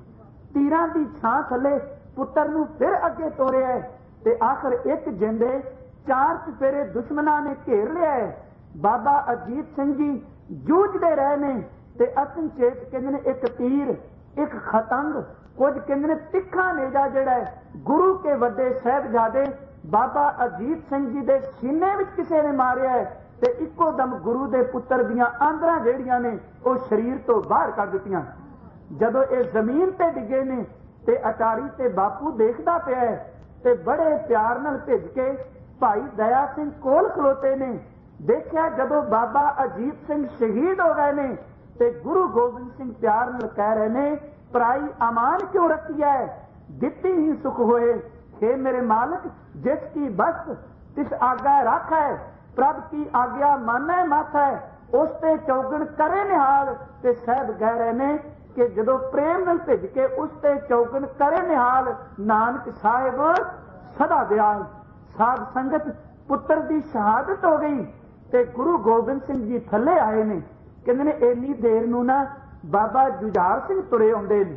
तीरां दी छां थले पुत्तर नूं फिर अगे तोरिया है ते आखिर एक जिंदे चार चफेरे दुश्मनां ने घेर लिया है। बाबा अजीत सिंह जी जूझते रहे ने ते अचनचेत कहंदे ने एक तीर, एक खतंग, कुछ कहंदे ने तिखा नेजा जिहड़ा है गुरु के वड्डे साहिबजादे बाबा अजीत सिंह जी दे सीने विच किसे ने मारिया है ते इक्को दम गुरु दे पुत्तर दियां आंदरां ਜਿਹੜੀਆਂ ने ਉਹ शरीर तो बाहर कर दित्तियां। जदों ये जमीन ते डिगे ने ते अटारी ते बापू देखदा पिया है ते बड़े प्यार नाल भिज के भाई दया सिंह कोल खलोते ने। देखिया जदों बाबा अजीत सिंह शहीद हो गए ने ते गुरु गोबिंद सिंह प्यार नाल कह रहे ने पराई अमान क्यों रखी है, दित्ती ही सुख होए। हे मेरे मालिक जिसकी बस तिस आज्ञा रख है, प्रभ की आज्ञा माने मत है, उसते चौगण करे निहाल। ते साहब कह रहे ने कि जदों प्रेम नाल भिज के उसते चौगण करे निहाल, नानक साहिब सदा दयाल। साध संगत पुत्र की शहादत हो गई ते गुरु गोबिंद सिंह जी थले आए ने। कहंदे ने इन्नी देर नूं ना बाबा जुझार सिंह तुरे आउंदे ने,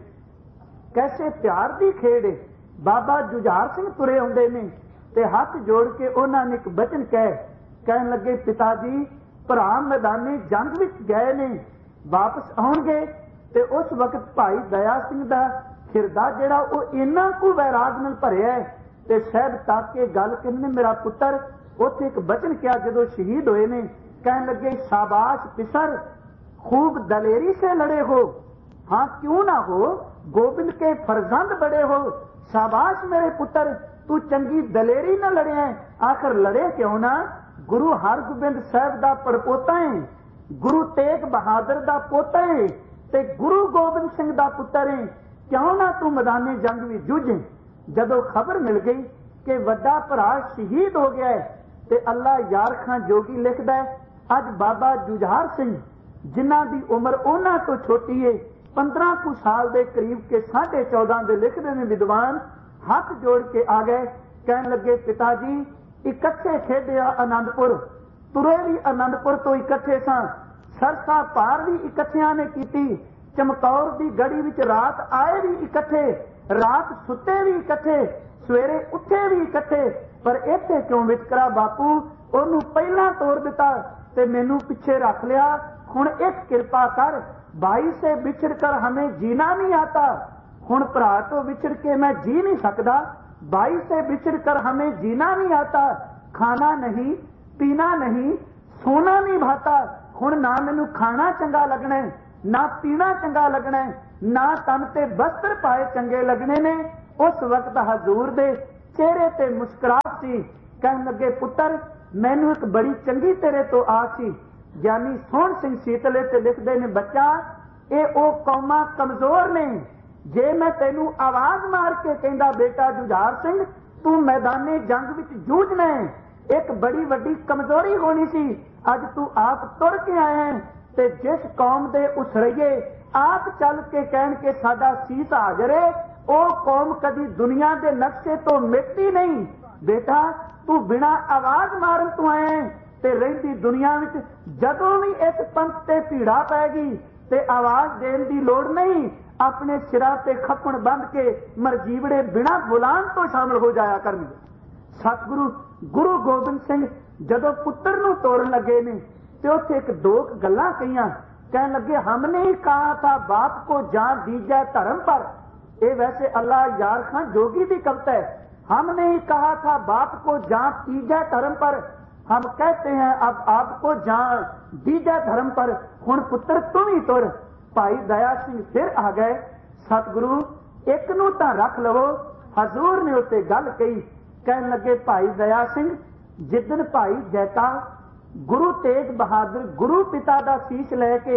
कैसे प्यार की खेड़ है। बाबा जुझार सिंह तुरे आउंदे ने ते हाथ जोड़ के उन्हां ने एक बचन कह कहन लगे पिता जी भरा मैदाने जंग विच गए ने, वापस आउणगे ते उस वक्त भाई दया सिंह दा हिरदा जिहड़ा वो इन्ना कु वैराग नाल भरिया है ते साहब तक के गल कहंदे मेरा पुत्र उत्थे एक बचन किया जदों शहीद होए ने। कहन लगे शाबाश पिसर खूब दलेरी से लड़े हो, हाँ क्यों ना हो, गोबिंद के फरजंद बड़े हो। शाबाश मेरे पुत्र तू चंगी दलेरी न लड़े है। आखिर लड़े क्यों ना, गुरु हरगोबिंद साहब दा पड़पोता है, गुरु तेग बहादुर दा पोता है ते गुरु गोबिंद सिंह दा पुत्र है, क्यों ना तू मैदाने जंग भी जूझे। जदों खबर मिल गई कि वड्डा भरा शहीद हो गया है ते अल्लाह यार खां जोगी लिखदा है अज बाबा जुझार सिंह जिन्हां दी उम्र उन्हां तो छोटी है पंद्रह कु साल के करीब के साढ़े चौदह के लिखते हैं विद्वान, हाथ जोड़ के आ गए। कहन लगे पिता जी इकट्ठे खेडिया आनंदपुर, तुरे भी आनंदपुर तो इकट्ठे सा, सरसा पार भी इकट्ठिया ने की, चमकौर की गड़ी विच रात आए भी इकट्ठे, रात सुते भी इकट्ठे, सवेरे उठे भी इकट्ठे। पर इत्थे क्यों वितकरा बापू, ओनू पहला तोड़ दिता ते मैनू पिछे रख लिया। हुण एक कृपा कर, भाई से बिछड़ कर हमें जीना नहीं आता, हुण भरा तो बिछड़ के मैं जी नहीं सकता, भाई से बिछड़ कर हमें जीना नहीं आता, खाना नहीं पीना नहीं सोना नहीं भाता। हुण ना मैनू खाना चंगा लगना है, ना पीना चंगा लगना है, ना तन ते वस्त्र पाए चंगे लगने ने। उस वक्त हजूर दे चेहरे ते मुस्कुराहट सी। कहन लगे पुत्र मैनू एक बड़ी चंगी तेरे तो आस सी। ज्ञानी सोहण सिंह सीतले ते लिखदे ने बच्चा ये ओ कौमां कमजोर ने, जे मैं तेनू आवाज मार के कहंदा बेटा जुझार सिंह तू मैदाने जंग विच जूझना है, एक बड़ी वड्डी कमजोरी होनी सी। अज तू आप तुर के आया है ते जिस कौम दे उसरइए आप चल के कहन के साडा सीस हाजर है, ओ कौम कदी दुनिया दे नक्शे तो मिटती नहीं। बेटा तू बिना आवाज मारन तू आया है ते रहिंदी दुनिया विच जदों भी इस पंथ ते भीड़ा पैगी ते आवाज देण दी लोड़ नहीं, अपने सिरा ते खप्पण बंद के मरजीवड़े बिना बुलान तो शामिल हो जाया करनगे। सतगुरु गुरु गोबिंद सिंह जदों पुत्र नूं तोड़न लगे ने ते उत्थे एक दो गल्लां कहियां। कहन लगे हमने ही कहा था बाप को जान दीजिए धर्म पर, ये वैसे अल्लाह यार खां जोगी की कविता है। हमने ही कहा था बाप को जान दीजिए धर्म पर, हम कहते हैं अब आपको जान दीजिए धर्म पर, हुण पुत्र तुम ही तुर। भाई दया सिंह फिर आ गए। सतगुरु एक नूं तां रख लवो, हजूर ने उत्ते गल कही। कहन लगे भाई दया सिंह जिदन भाई जैता गुरु तेग बहादुर गुरु पिता का शीश लैके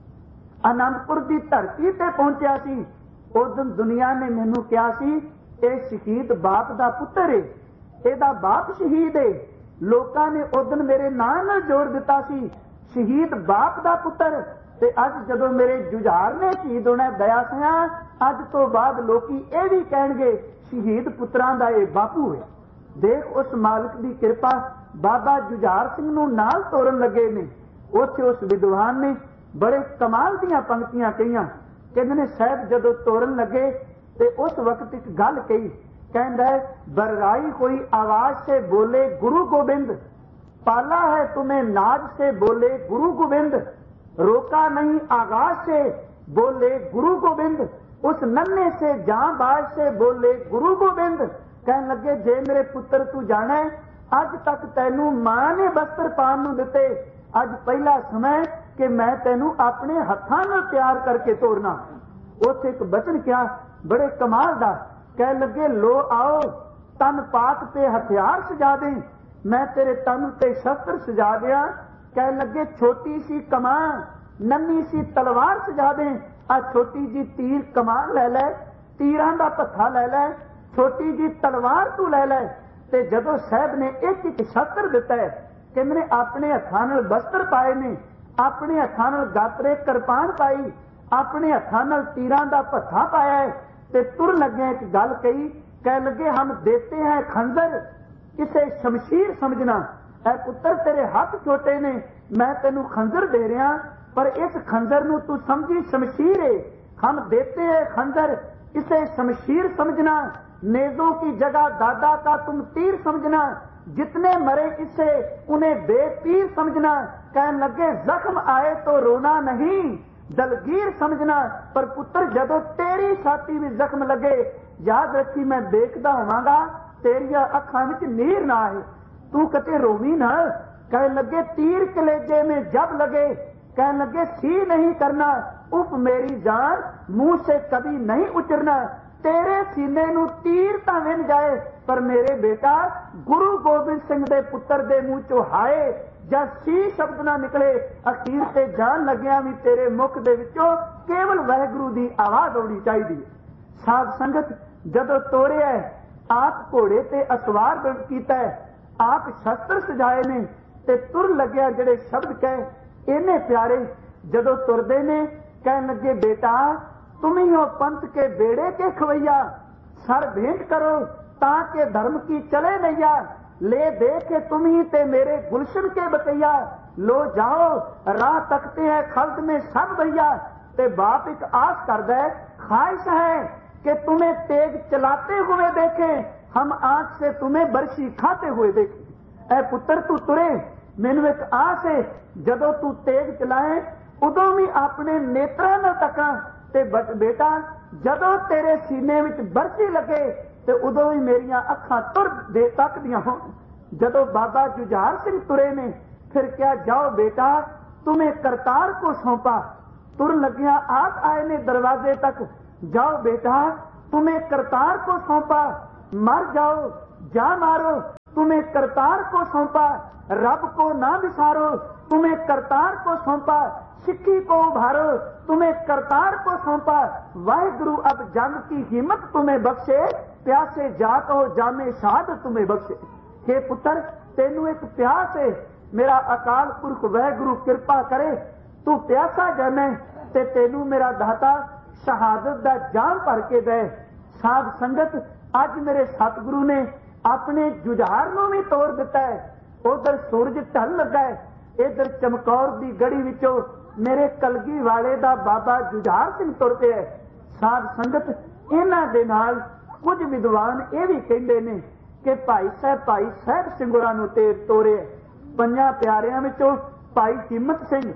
आनंदपुर की धरती ते पहुंचा सी, उस दिन दुनिया ने मैनू कहा सी ये शहीद बाप का पुत्र है, एदा बाप शहीद है। लोकां ने उस दिन मेरे नाम नाल जोड़ दिता सी शहीद बाप का पुत्र, ते अज जदों मेरे जुझार ने शहीद होना दया सिंह, अज तो बाद लोकी ये भी कहणगे शहीद पुत्रां दा ये बापू है। देख उस मालिक की कृपा, बाबा जुझार सिंह नूं नाल तोड़न लगे ने। उत्थे उस विद्वान ने बड़े कमाल दीयां पंक्तियां कहियां। कहंदे ने साहब जदों तोड़न लगे ते उस वक्त एक गल कही, कहता है बरराई कोई आवाज से बोले गुरु गोबिंद, पाला है तुम्हें नाज से बोले गुरु गोबिंद, रोका नहीं आगाज से बोले गुरु गोबिंद, उस नन्हे से जांबाज से बोले गुरु गोबिंद। कहने लगे जे मेरे पुत्र तू जाना है, अज तक तैनू मां ने वस्त्र पान नू दिते, अज पहला समय कि मैं तैनू अपने हत्थां नाल तैयार करके तोरना। उथे एक बचन क्या बड़े कमाल दा, कह लगे लो आओ तन पाक पे हथियार सजा दे, मैं तेरे तन ते शस्त्र सजा दिया। कह लगे छोटी सी कमान नन्ही सी तलवार सजा दे, आ छोटी जी तीर कमान ले ले, तीरां दा पत्था ले ले, छोटी जी तलवार तू ले ले। ते जदों साहब ने एक एक शस्त्र दिता है, कहंदे ने अपने हत्थां नाल वस्त्र पाए ने, अपने हत्थां नाल गात्रे किरपान पाई, अपने हत्थां नाल तीरां दा पत्था पाया है, ते तुर लगे एक गल कही, कह लगे हम देते हैं खंजर, इसे शमशीर समझना। ऐ पुत्र तेरे हाथ छोटे ने, मैं तेनू खंजर दे रहा, पर इस खंजर नू तू समझी शमशीर है। हम देते हैं खंजर, इसे शमशीर समझना, नेजों की जगह दादा का तुम तीर समझना, जितने मरे इसे उन्हें बेपीर समझना। कहने लगे जख्म आए तो रोना नहीं, दलगीर समझना, पर पुत्र जदों तेरी छाती में जख्म लगे, याद रखी मैं देखदा होवांगा तेरिया अखां विच नीर ना आए, तू कते रोवी ना। कहने लगे तीर कलेजे में जब लगे, कहने लगे सी नहीं करना, उफ मेरी जान मुंह से कभी नहीं उतरना, तेरे सीने नू तीर तां विन जाए, पर मेरे बेटा गुरु गोबिंद सिंह दे पुत्र दे मुंह चो हाय जब सी शब्द ना निकले, अखीर ते जान लग्या भी तेरे मुख दे विचों केवल वाहिगुरू दी आवाज होनी चाहिए। साध संगत जदों तोड़िया, आप घोड़े ते असवार कीता है, आप शस्त्र सजाए ने, ते तुर लग्या जेड़े शब्द कहे इन्ने प्यारे, जदों तुरदे ने कहन लगे बेटा तुम ही हो पंथ के बेड़े के खवैया, सर भेंट करो ताकि धर्म की चले नैया, ले दे के तुम ही ते मेरे गुलशन के बकैया, लो जाओ राह तकते हैं खल्द में सब भैया। ते बाप एक आस करदा है, ख्वाहिश है कि तुम्हें तेग चलाते हुए देखें, हम आंख से तुम्हें बरसी खाते हुए देखें। ऐ पुत्र तू तुरे, मैनू एक आस है जदों तू तेग चलाए उदों भी अपने नेत्रां नाल तकां, ते बेटा जदों तेरे सीने विच बरसी लगे ते उदों ही मेरियां अखां तुर दे तकदियां होण। जदों बाबा जुझार सिंह तुरे ने, फिर क्या जाओ बेटा तुम्हें करतार को सौंपा, तुर लगिया आप आए ने दरवाजे तक, जाओ बेटा तुम्हें करतार को सौंपा, मर जाओ जा मारो तुम्हें करतार को सौंपा, रब को ना विसारो तुम्हें करतार को सौंपा, सिक्की को उभारो तुम्हें करतार को सौंपा, वाहिगुरु अब जंग की हिम्मत तुम्हें बख्शे, प्यासे जात हो जामे शहादत तुम्हें बख्शे। हे पुत्र तेनू एक प्यास है, मेरा अकाल पुरख वाहिगुरु कृपा करे, तू प्यासा जमे ते तेनू मेरा दाता शहादत दा जाम भर के दे। साध संगत अज मेरे सतगुरु ने अपने जुझार नू भी तोड़ दिता है, उधर सूरज ढल लगा है, इधर चमकौर दी गड़ी विचों मेरे कलगी वाले दा बाबा जुझार सिंह तुर पिया। साध संगत इन्हां दे नाल कुछ विद्वान ये भी कहते ने कि भाई साहब भाई साहब सिंह होरां नूं ते तोरे, पंजां प्यारियां विचों भाई हिम्मत सिंह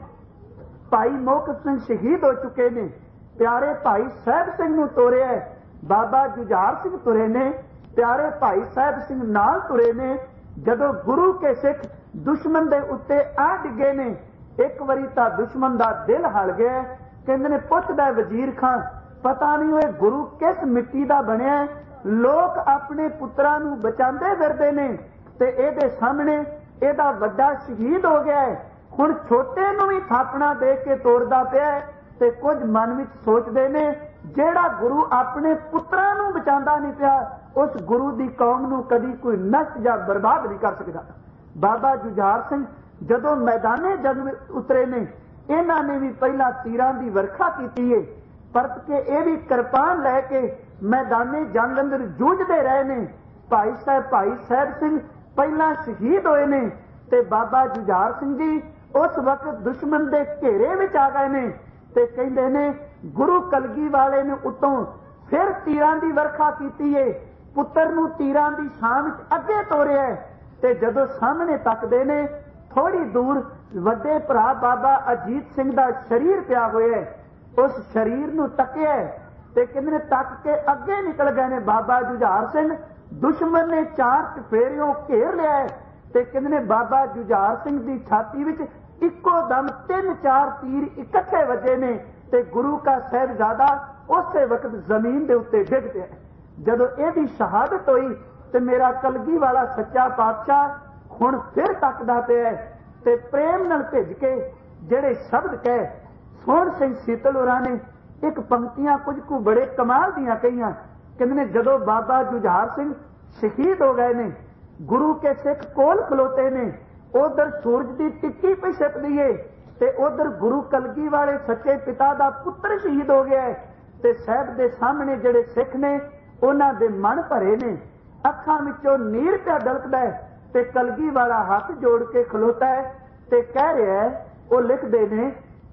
भाई मोहक सिंह शहीद हो चुके ने, प्यारे भाई साहब सिंह नूं तोरे, बाबा जुझार सिंह तुरे ने, प्यारे भाई साहब सिंह नाल तुरे ने। जदों गुरु के सिख दुश्मन दे उत्ते आ डिगे ने, एक वारी तां दुश्मन दा दिल हल गया, कहंदे ने पुछदा वजीर खां पता नहीं ओए गुरु किस मिट्टी दा बनिया, लोग अपने पुत्रां नूं बचांदे फिरदे ने ते इहदे सामने इहदा वड्डा शहीद हो गया है, हुण छोटे नूं भी थापना दे के तोड़दा पिया है, ते कुछ मन विच सोचदे ने जेड़ा गुरु अपने पुत्रां नूं बचांदा नहीं पिया, उस गुरु दी कौम नूं कदी कोई नष्ट जां बर्बाद नहीं कर सकदा। बाबा जुझार सिंह जदों मैदाने जंग उतरे ने, इन्हां ने भी पहला तीरां दी वर्खा कीती है, परत के ये भी किरपान लैके मैदाने जंग अंदर जूझते रहे ने। भाई साहब भाई साहब सिंह पहला शहीद होए ने, ते बाबा जुझार सिंह जी उस वक्त दुश्मन दे घेरे विच आ गए ने, ते कहंदे ने गुरु कलगी वाले ने उतों फिर तीरां दी वर्खा कीती है, पुत्र नूं तीरां दी छां विच अगे तोरिया ते जदों सामने तकदे ने थोड़ी दूर वड्डे भरा बाबा अजीत सिंह दा शरीर पिया होया है। उस शरीर नूं तकिया ते किन्ने तक के अगे निकल गए ने बाबा जुझार सिंह। दुश्मन ने चार चफेरियों घेर लिया है ते किन्ने बाबा जुझार सिंह दी छाती विच इक्को दम तीन चार तीर इकट्ठे वजे ने ते गुरु का साहिबजादा उसे वक्त जमीन दे उत्ते डिग पिया। जदों इहदी शहादत होई ते मेरा कलगी वाला सच्चा पातशाह हुण फिर तकदा पिया ते प्रेम नाल भिज के जेड़े शब्द कहे सोहण सिंह सीतल होरां ने एक पंक्तियां कुछ को बड़े कमाल दियां कहियां। कहंदे जदों बाबा जुझार सिंह शहीद हो गए ने, गुरु के सिख कोल खलोते ने, उधर सूरज की टिक्की पे छिपदी है ते उधर गुरु कलगी वाले सच्चे पिता दा पुत्र शहीद हो गया है ते साहब दे सामने जेड़े सिख ने उन्हां दे मन भरे ने, अखां विचों नीर पिया डलकदा है ते कलगी वाला हाथ जोड़ के खलोता है ते कह रहा है, वो लिखदे ने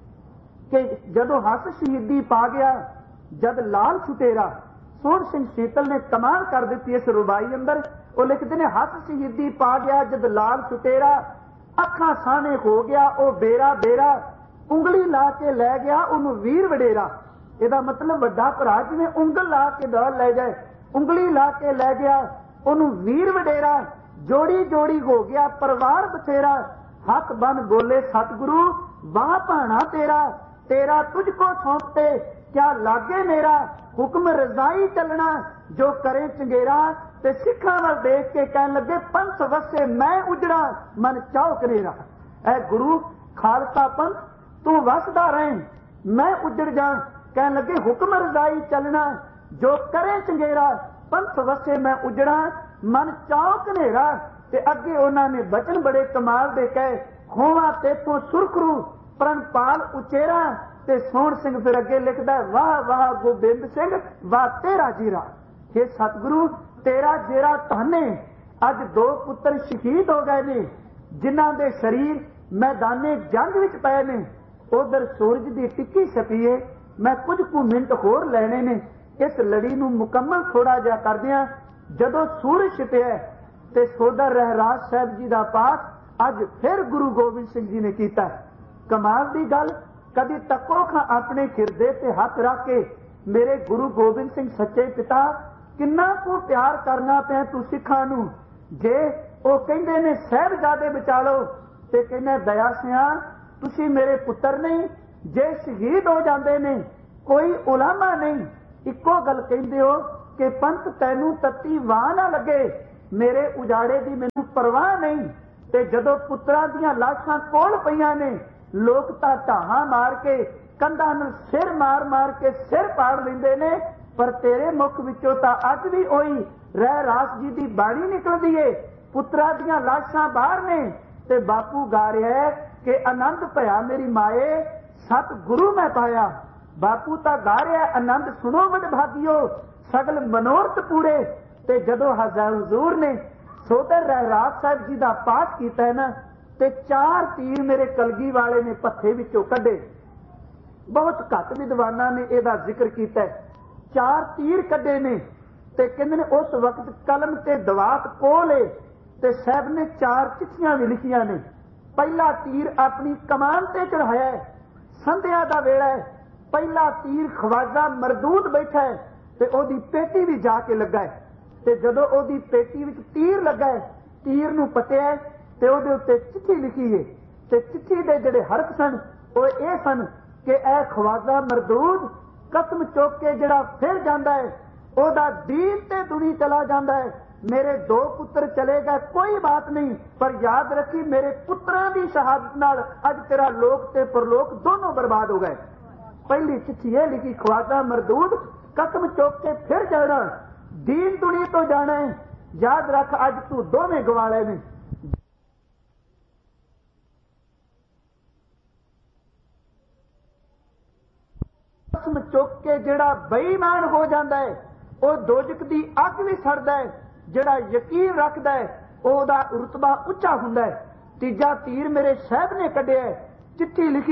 कि जदों हस शहीदी पा गया जद लाल छुटेरा। सोहण सिंह सीतल ने कमाल कर दी इस रुबाई अंदर। वो लिखते ने हस शहीदी पा गया जद लाल छुटेरा, अखां साने हो गया ओ बेरा बेरा, उंगली ला के लै गया उन्हों वीर वडेरा। ਇਹਦਾ मतलब ਵੱਡਾ ਭਰਾ ਜਿਵੇਂ ਉਂਗਲ ਲਾ ਕੇ ਦੌੜ ਲੈ ਜਾਏ, ਉਂਗਲੀ ਲਾ ਕੇ ਲੈ ਗਿਆ ਉਹਨੂੰ ਵੀਰ ਵਡੇਰਾ। जोड़ी जोड़ी हो गया परिवार बथेरा, हक बन बोले सतगुरु वाह भाना तेरा, तेरा तुझको सौंपते क्या लागे मेरा, हुक्म रजाई चलना जो करे चंगेरा। ते सिखा वाल देख के कहन लगे पंथ वसे मैं उजड़ा मन चाओ कनेरा। ऐ गुरु खालसा पंथ तू वसदा रहे मैं उजड़ जा, कहन लगे हुक्म रजाई चलना जो करे चंगेरा। पंथ वसे मैं उजड़ा मन चाओ कनेरा। ते अगे उन्होंने बचन बड़े कमाल दे कहे, होवा तेथों सुरखरू प्रणपाल उचेरा। ते सोहण सिंह फिर अगे लिखदा है, वाह वाह गोबिंद सिंह वाह तेरा जीरा। हे सतगुरु तेरा जेरा धन्य, अज दो पुत्र शहीद हो गए ने जिन्हां दे शरीर मैदाने जंग विच पए ने। उधर सूरज की टिक्की छपी है, मैं कुछ कु मिनट होर लैने ने इस लड़ी नूं मुकम्मल थोड़ा जिहा करदिआं। जदों सूरज छिपिआ ते सोदर रहराज साहब जी का पाठ अज फिर गुरु गोबिंद सिंह जी ने किया। कमाल की गल, कभी तको खां अपने हिरदे ते हाथ रख के मेरे गुरु गोबिंद सिंह सच्चे पिता किन्ना को प्यार करना पिया तू सिखां नूं। जे वो कहंदे ने साहिबजादे बचा लो ते कहने दया सिया तुसी मेरे पुत्र नहीं, जे शहीद हो जाते ने कोई उलामा नहीं। इको गल कहंदे हो कि पंथ तैनू तत्ती वाह ना लगे, मेरे उजाड़े की मैनू परवाह नहीं। ते जदों पुत्रां दीआं लाशां कोल पईआं ने लोग तां ढाहां मार के कंधां नूं सिर मार मार के सिर पाड़ लैंदे ने, पर तेरे मुख विचों तां अज भी ओही रह रास जी की बाणी निकलदी है। पुत्रां दीआं लाशां बाहर ने ते बापू गा रहा है कि आनंद भया मेरी माए सत गुरु मैं पाया। बापू तां गा रहा है आनंद सुनो वडभागियो सगल मनोरथ पूरे। ते जदों हजूर ने सोदर रहराज साहब जी का पाठ किया है ना, ते चार तीर मेरे कलगी वाले ने पत्थे विचों कढे। बहुत घट विद्वाना ने इसका जिक्र किया, चार तीर कढे ने ते कहंदे ने उस वक्त कलम ते दवात कोल है ते साहब ने चार चिट्ठियां भी लिखियां ने। पहला तीर अपनी कमान ते चढ़ाया है, संध्या का वेला है, पहला तीर ख्वाजा मरदूद बैठा है ते ओदी पेटी भी जाके लगा है। ते जदों ओदी पेटी विच तीर लगा है, तीर नूं पटिया है ते ओदे उत्ते चिट्ठी लिखी है। ते चिट्ठी दे जिहड़े हरफ सन वो ये सन कि ऐ ख्वाजा मरदूद कसम चुक के जिहड़ा फिर जांदा है ओदा दीन ते दुनी चला जांदा है। मेरे दो पुत्र चले गए कोई बात नहीं, पर याद रखी मेरे पुत्रां दी शहादत नाल अज तेरा लोक ते परलोक दोनों बर्बाद हो गए। पहली चिट्ठी यह लिखी, ख्वाजा मरदूद कसम चुक के फिर जाना, दीन दुनी तो जाना है, याद रख अज तू दोवें गवाले ने। कसम चुक के जिहड़ा बेईमान हो जाता है वह दोजक दी अग भी सड़दा है, जिहड़ा यकीन रखदा है ओहदा रुतबा उच्चा हुंदा है। तीजा तीर मेरे साहब ने कढिया, चिट्ठी लिखी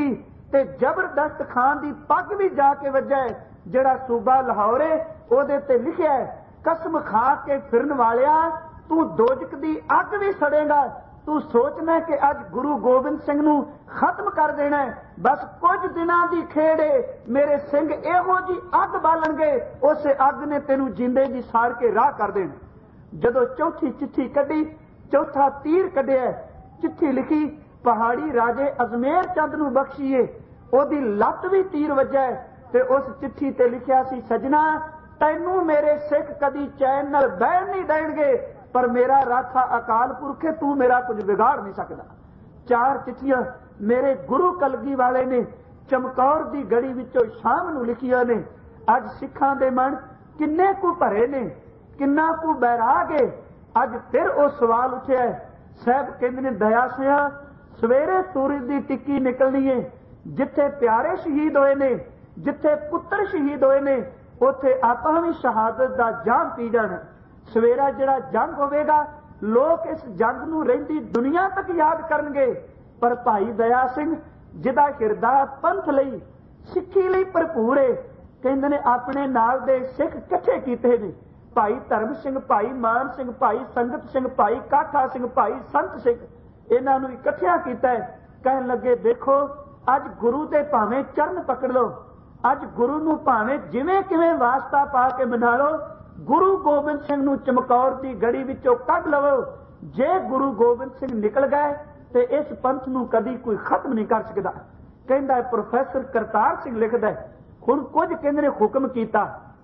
ते जबरदस्त खान दी पग भी जाके वजा है। जिहड़ा सूबा लाहौर है ओहदे ते लिखिया है, कसम खा के फिरन वालिया तू दोजक दी अग भी सड़ेगा। तू सोचना कि अज गुरु गोबिंद सिंह नूं खत्म कर देना है, बस कुछ दिनां दी खेड़ है, मेरे सिंह इहो जी अग बालणगे, उस अग ने तेनू जिंदे जी साड़ के राह कर देना। जदों चौथी चिट्ठी कड्डी, चौथा तीर कड्डिया, चिट्ठी लिखी पहाड़ी राजे अजमेर चंद नूं बख्शीए, ओदी लत्त भी तीर वजा है ते उस चिट्ठी ते लिखिया सी, सजना तैनू मेरे सिख कदी चैन नाल बैठ नहीं देणगे, पर मेरा राखा अकाल पुरख है, तू मेरा कुछ बिगाड़ नहीं सकदा। चार चिट्ठियां मेरे गुरु कलगी वाले ने चमकौर दी गड़ी विचों शाम नूं लिखियां ने। अज सिखां दे मन किन्ने कु भरे ने, किन्ना कु बैराग है। अज फिर वो सवाल उठिया है। साहब कहंदे ने, दया सिया सवेरे सूरज दी टिक्की निकलनी है, जिथे प्यारे शहीद होए ने, जिथे पुत्र शहीद होए ने, उथे आपां भी शहादत दा जाम पी जाना। सवेरा जिहड़ा जंग होवेगा, लोग इस जंग नूं रहिंदी दुनिया तक याद करनगे, पर भाई दया सिंह जिहदा हिरदा पंथ लई सिੱਖੀ ਲਈ भरपूर है, कहंदे ने अपने नाल दे सिख इकट्ठे कीते ने। भाई धर्म सिंह, भाई मान सिंह, भाई संगत सिंह, भाई काठा सिंह, भाई संत सिंह, इन्हां नूं इकट्ठिया कीता है। कहन लगे, देखो अज गुरु दे भावें चरण पकड़ लो, अज गुरु नूं भावें जिवें किवें वास्ता पा के मना लो, गुरु गोबिंद सिंह नूं चमकौर दी गड़ी विचों कढ लवो। जे गुरु गोबिंद सिंह निकल गए ते इस पंथ नूं कदी कोई खत्म नहीं कर सकदा। कहंदा प्रोफैसर करतार सिंह लिखदा है, हुण कुछ कहंदे ने हुक्म कीता,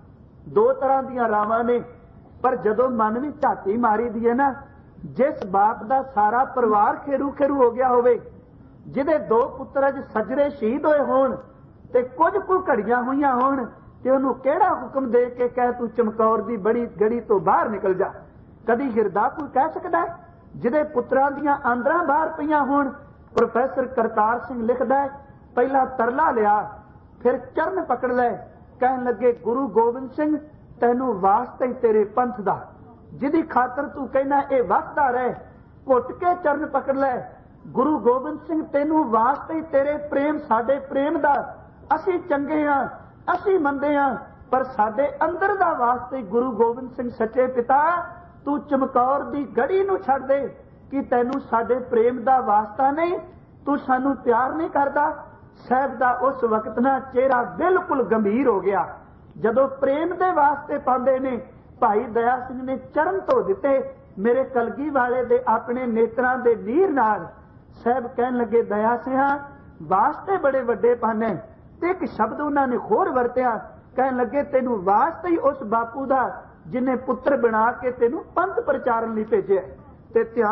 दो तरह दीयां रावां ने, पर जदों मन विच झाती मारी दी है ना, जिस बाप दा सारा परिवार खेरू खेरू हो गया होवे, जिहदे दो पुत्र अज सजरे शहीद होए होण ते कुछ कुछ घड़ियां होईयां होण, ते उहनूं किहड़ा हुक्म दे के कह तू चमकौर दी बड़ी गड़ी तो बाहर निकल जा। कदी हिरदा कोई कह सकदा है जिहदे पुत्रां दीयां आंदरां बाहर पईयां होण। प्रोफैसर करतार सिंह लिखदा है, पहला तरला लिया, फिर चरण पकड़ लै। कहन लगे, गुरु गोबिंद सिंह तैनू वास्ते ही तेरे पंथ दा, जिहदी खातर तू कहना ये वसदा रहे, घुट के चरण पकड़ लै। गुरु गोबिंद सिंह तैनू वास्ते ही तेरे प्रेम साडे प्रेम दा, असीं चंगे हां, असीं मंदे हां, पर साडे अंदर दा वास्ते गुरु गोबिंद सिंह सच्चे पिता तू चमकौर दी गड़ी नूं छड्ड दे। कि तैनू साडे प्रेम दा वास्ता नहीं, तू सानू प्यार नहीं करदा। साहब दा उस वक्त ना चेहरा बिल्कुल गंभीर हो गया। जदों प्रेम दे वास्ते पांदे ने, भाई दया सिंह ने चरण धो दिते मेरे कलगी वाले दे अपने नेत्रां दे नीर नाल। साहब कहन लगे, दया सिंहा वास्ते बड़े वड्डे पाने। ते एक शब्द उन्हां ने होर वरतिया, कहन लगे, तेनू वास्ते ही उस बापू दा जिन्हें पुत्र बना के तेनू पंथ प्रचारण लई भेजिया। ते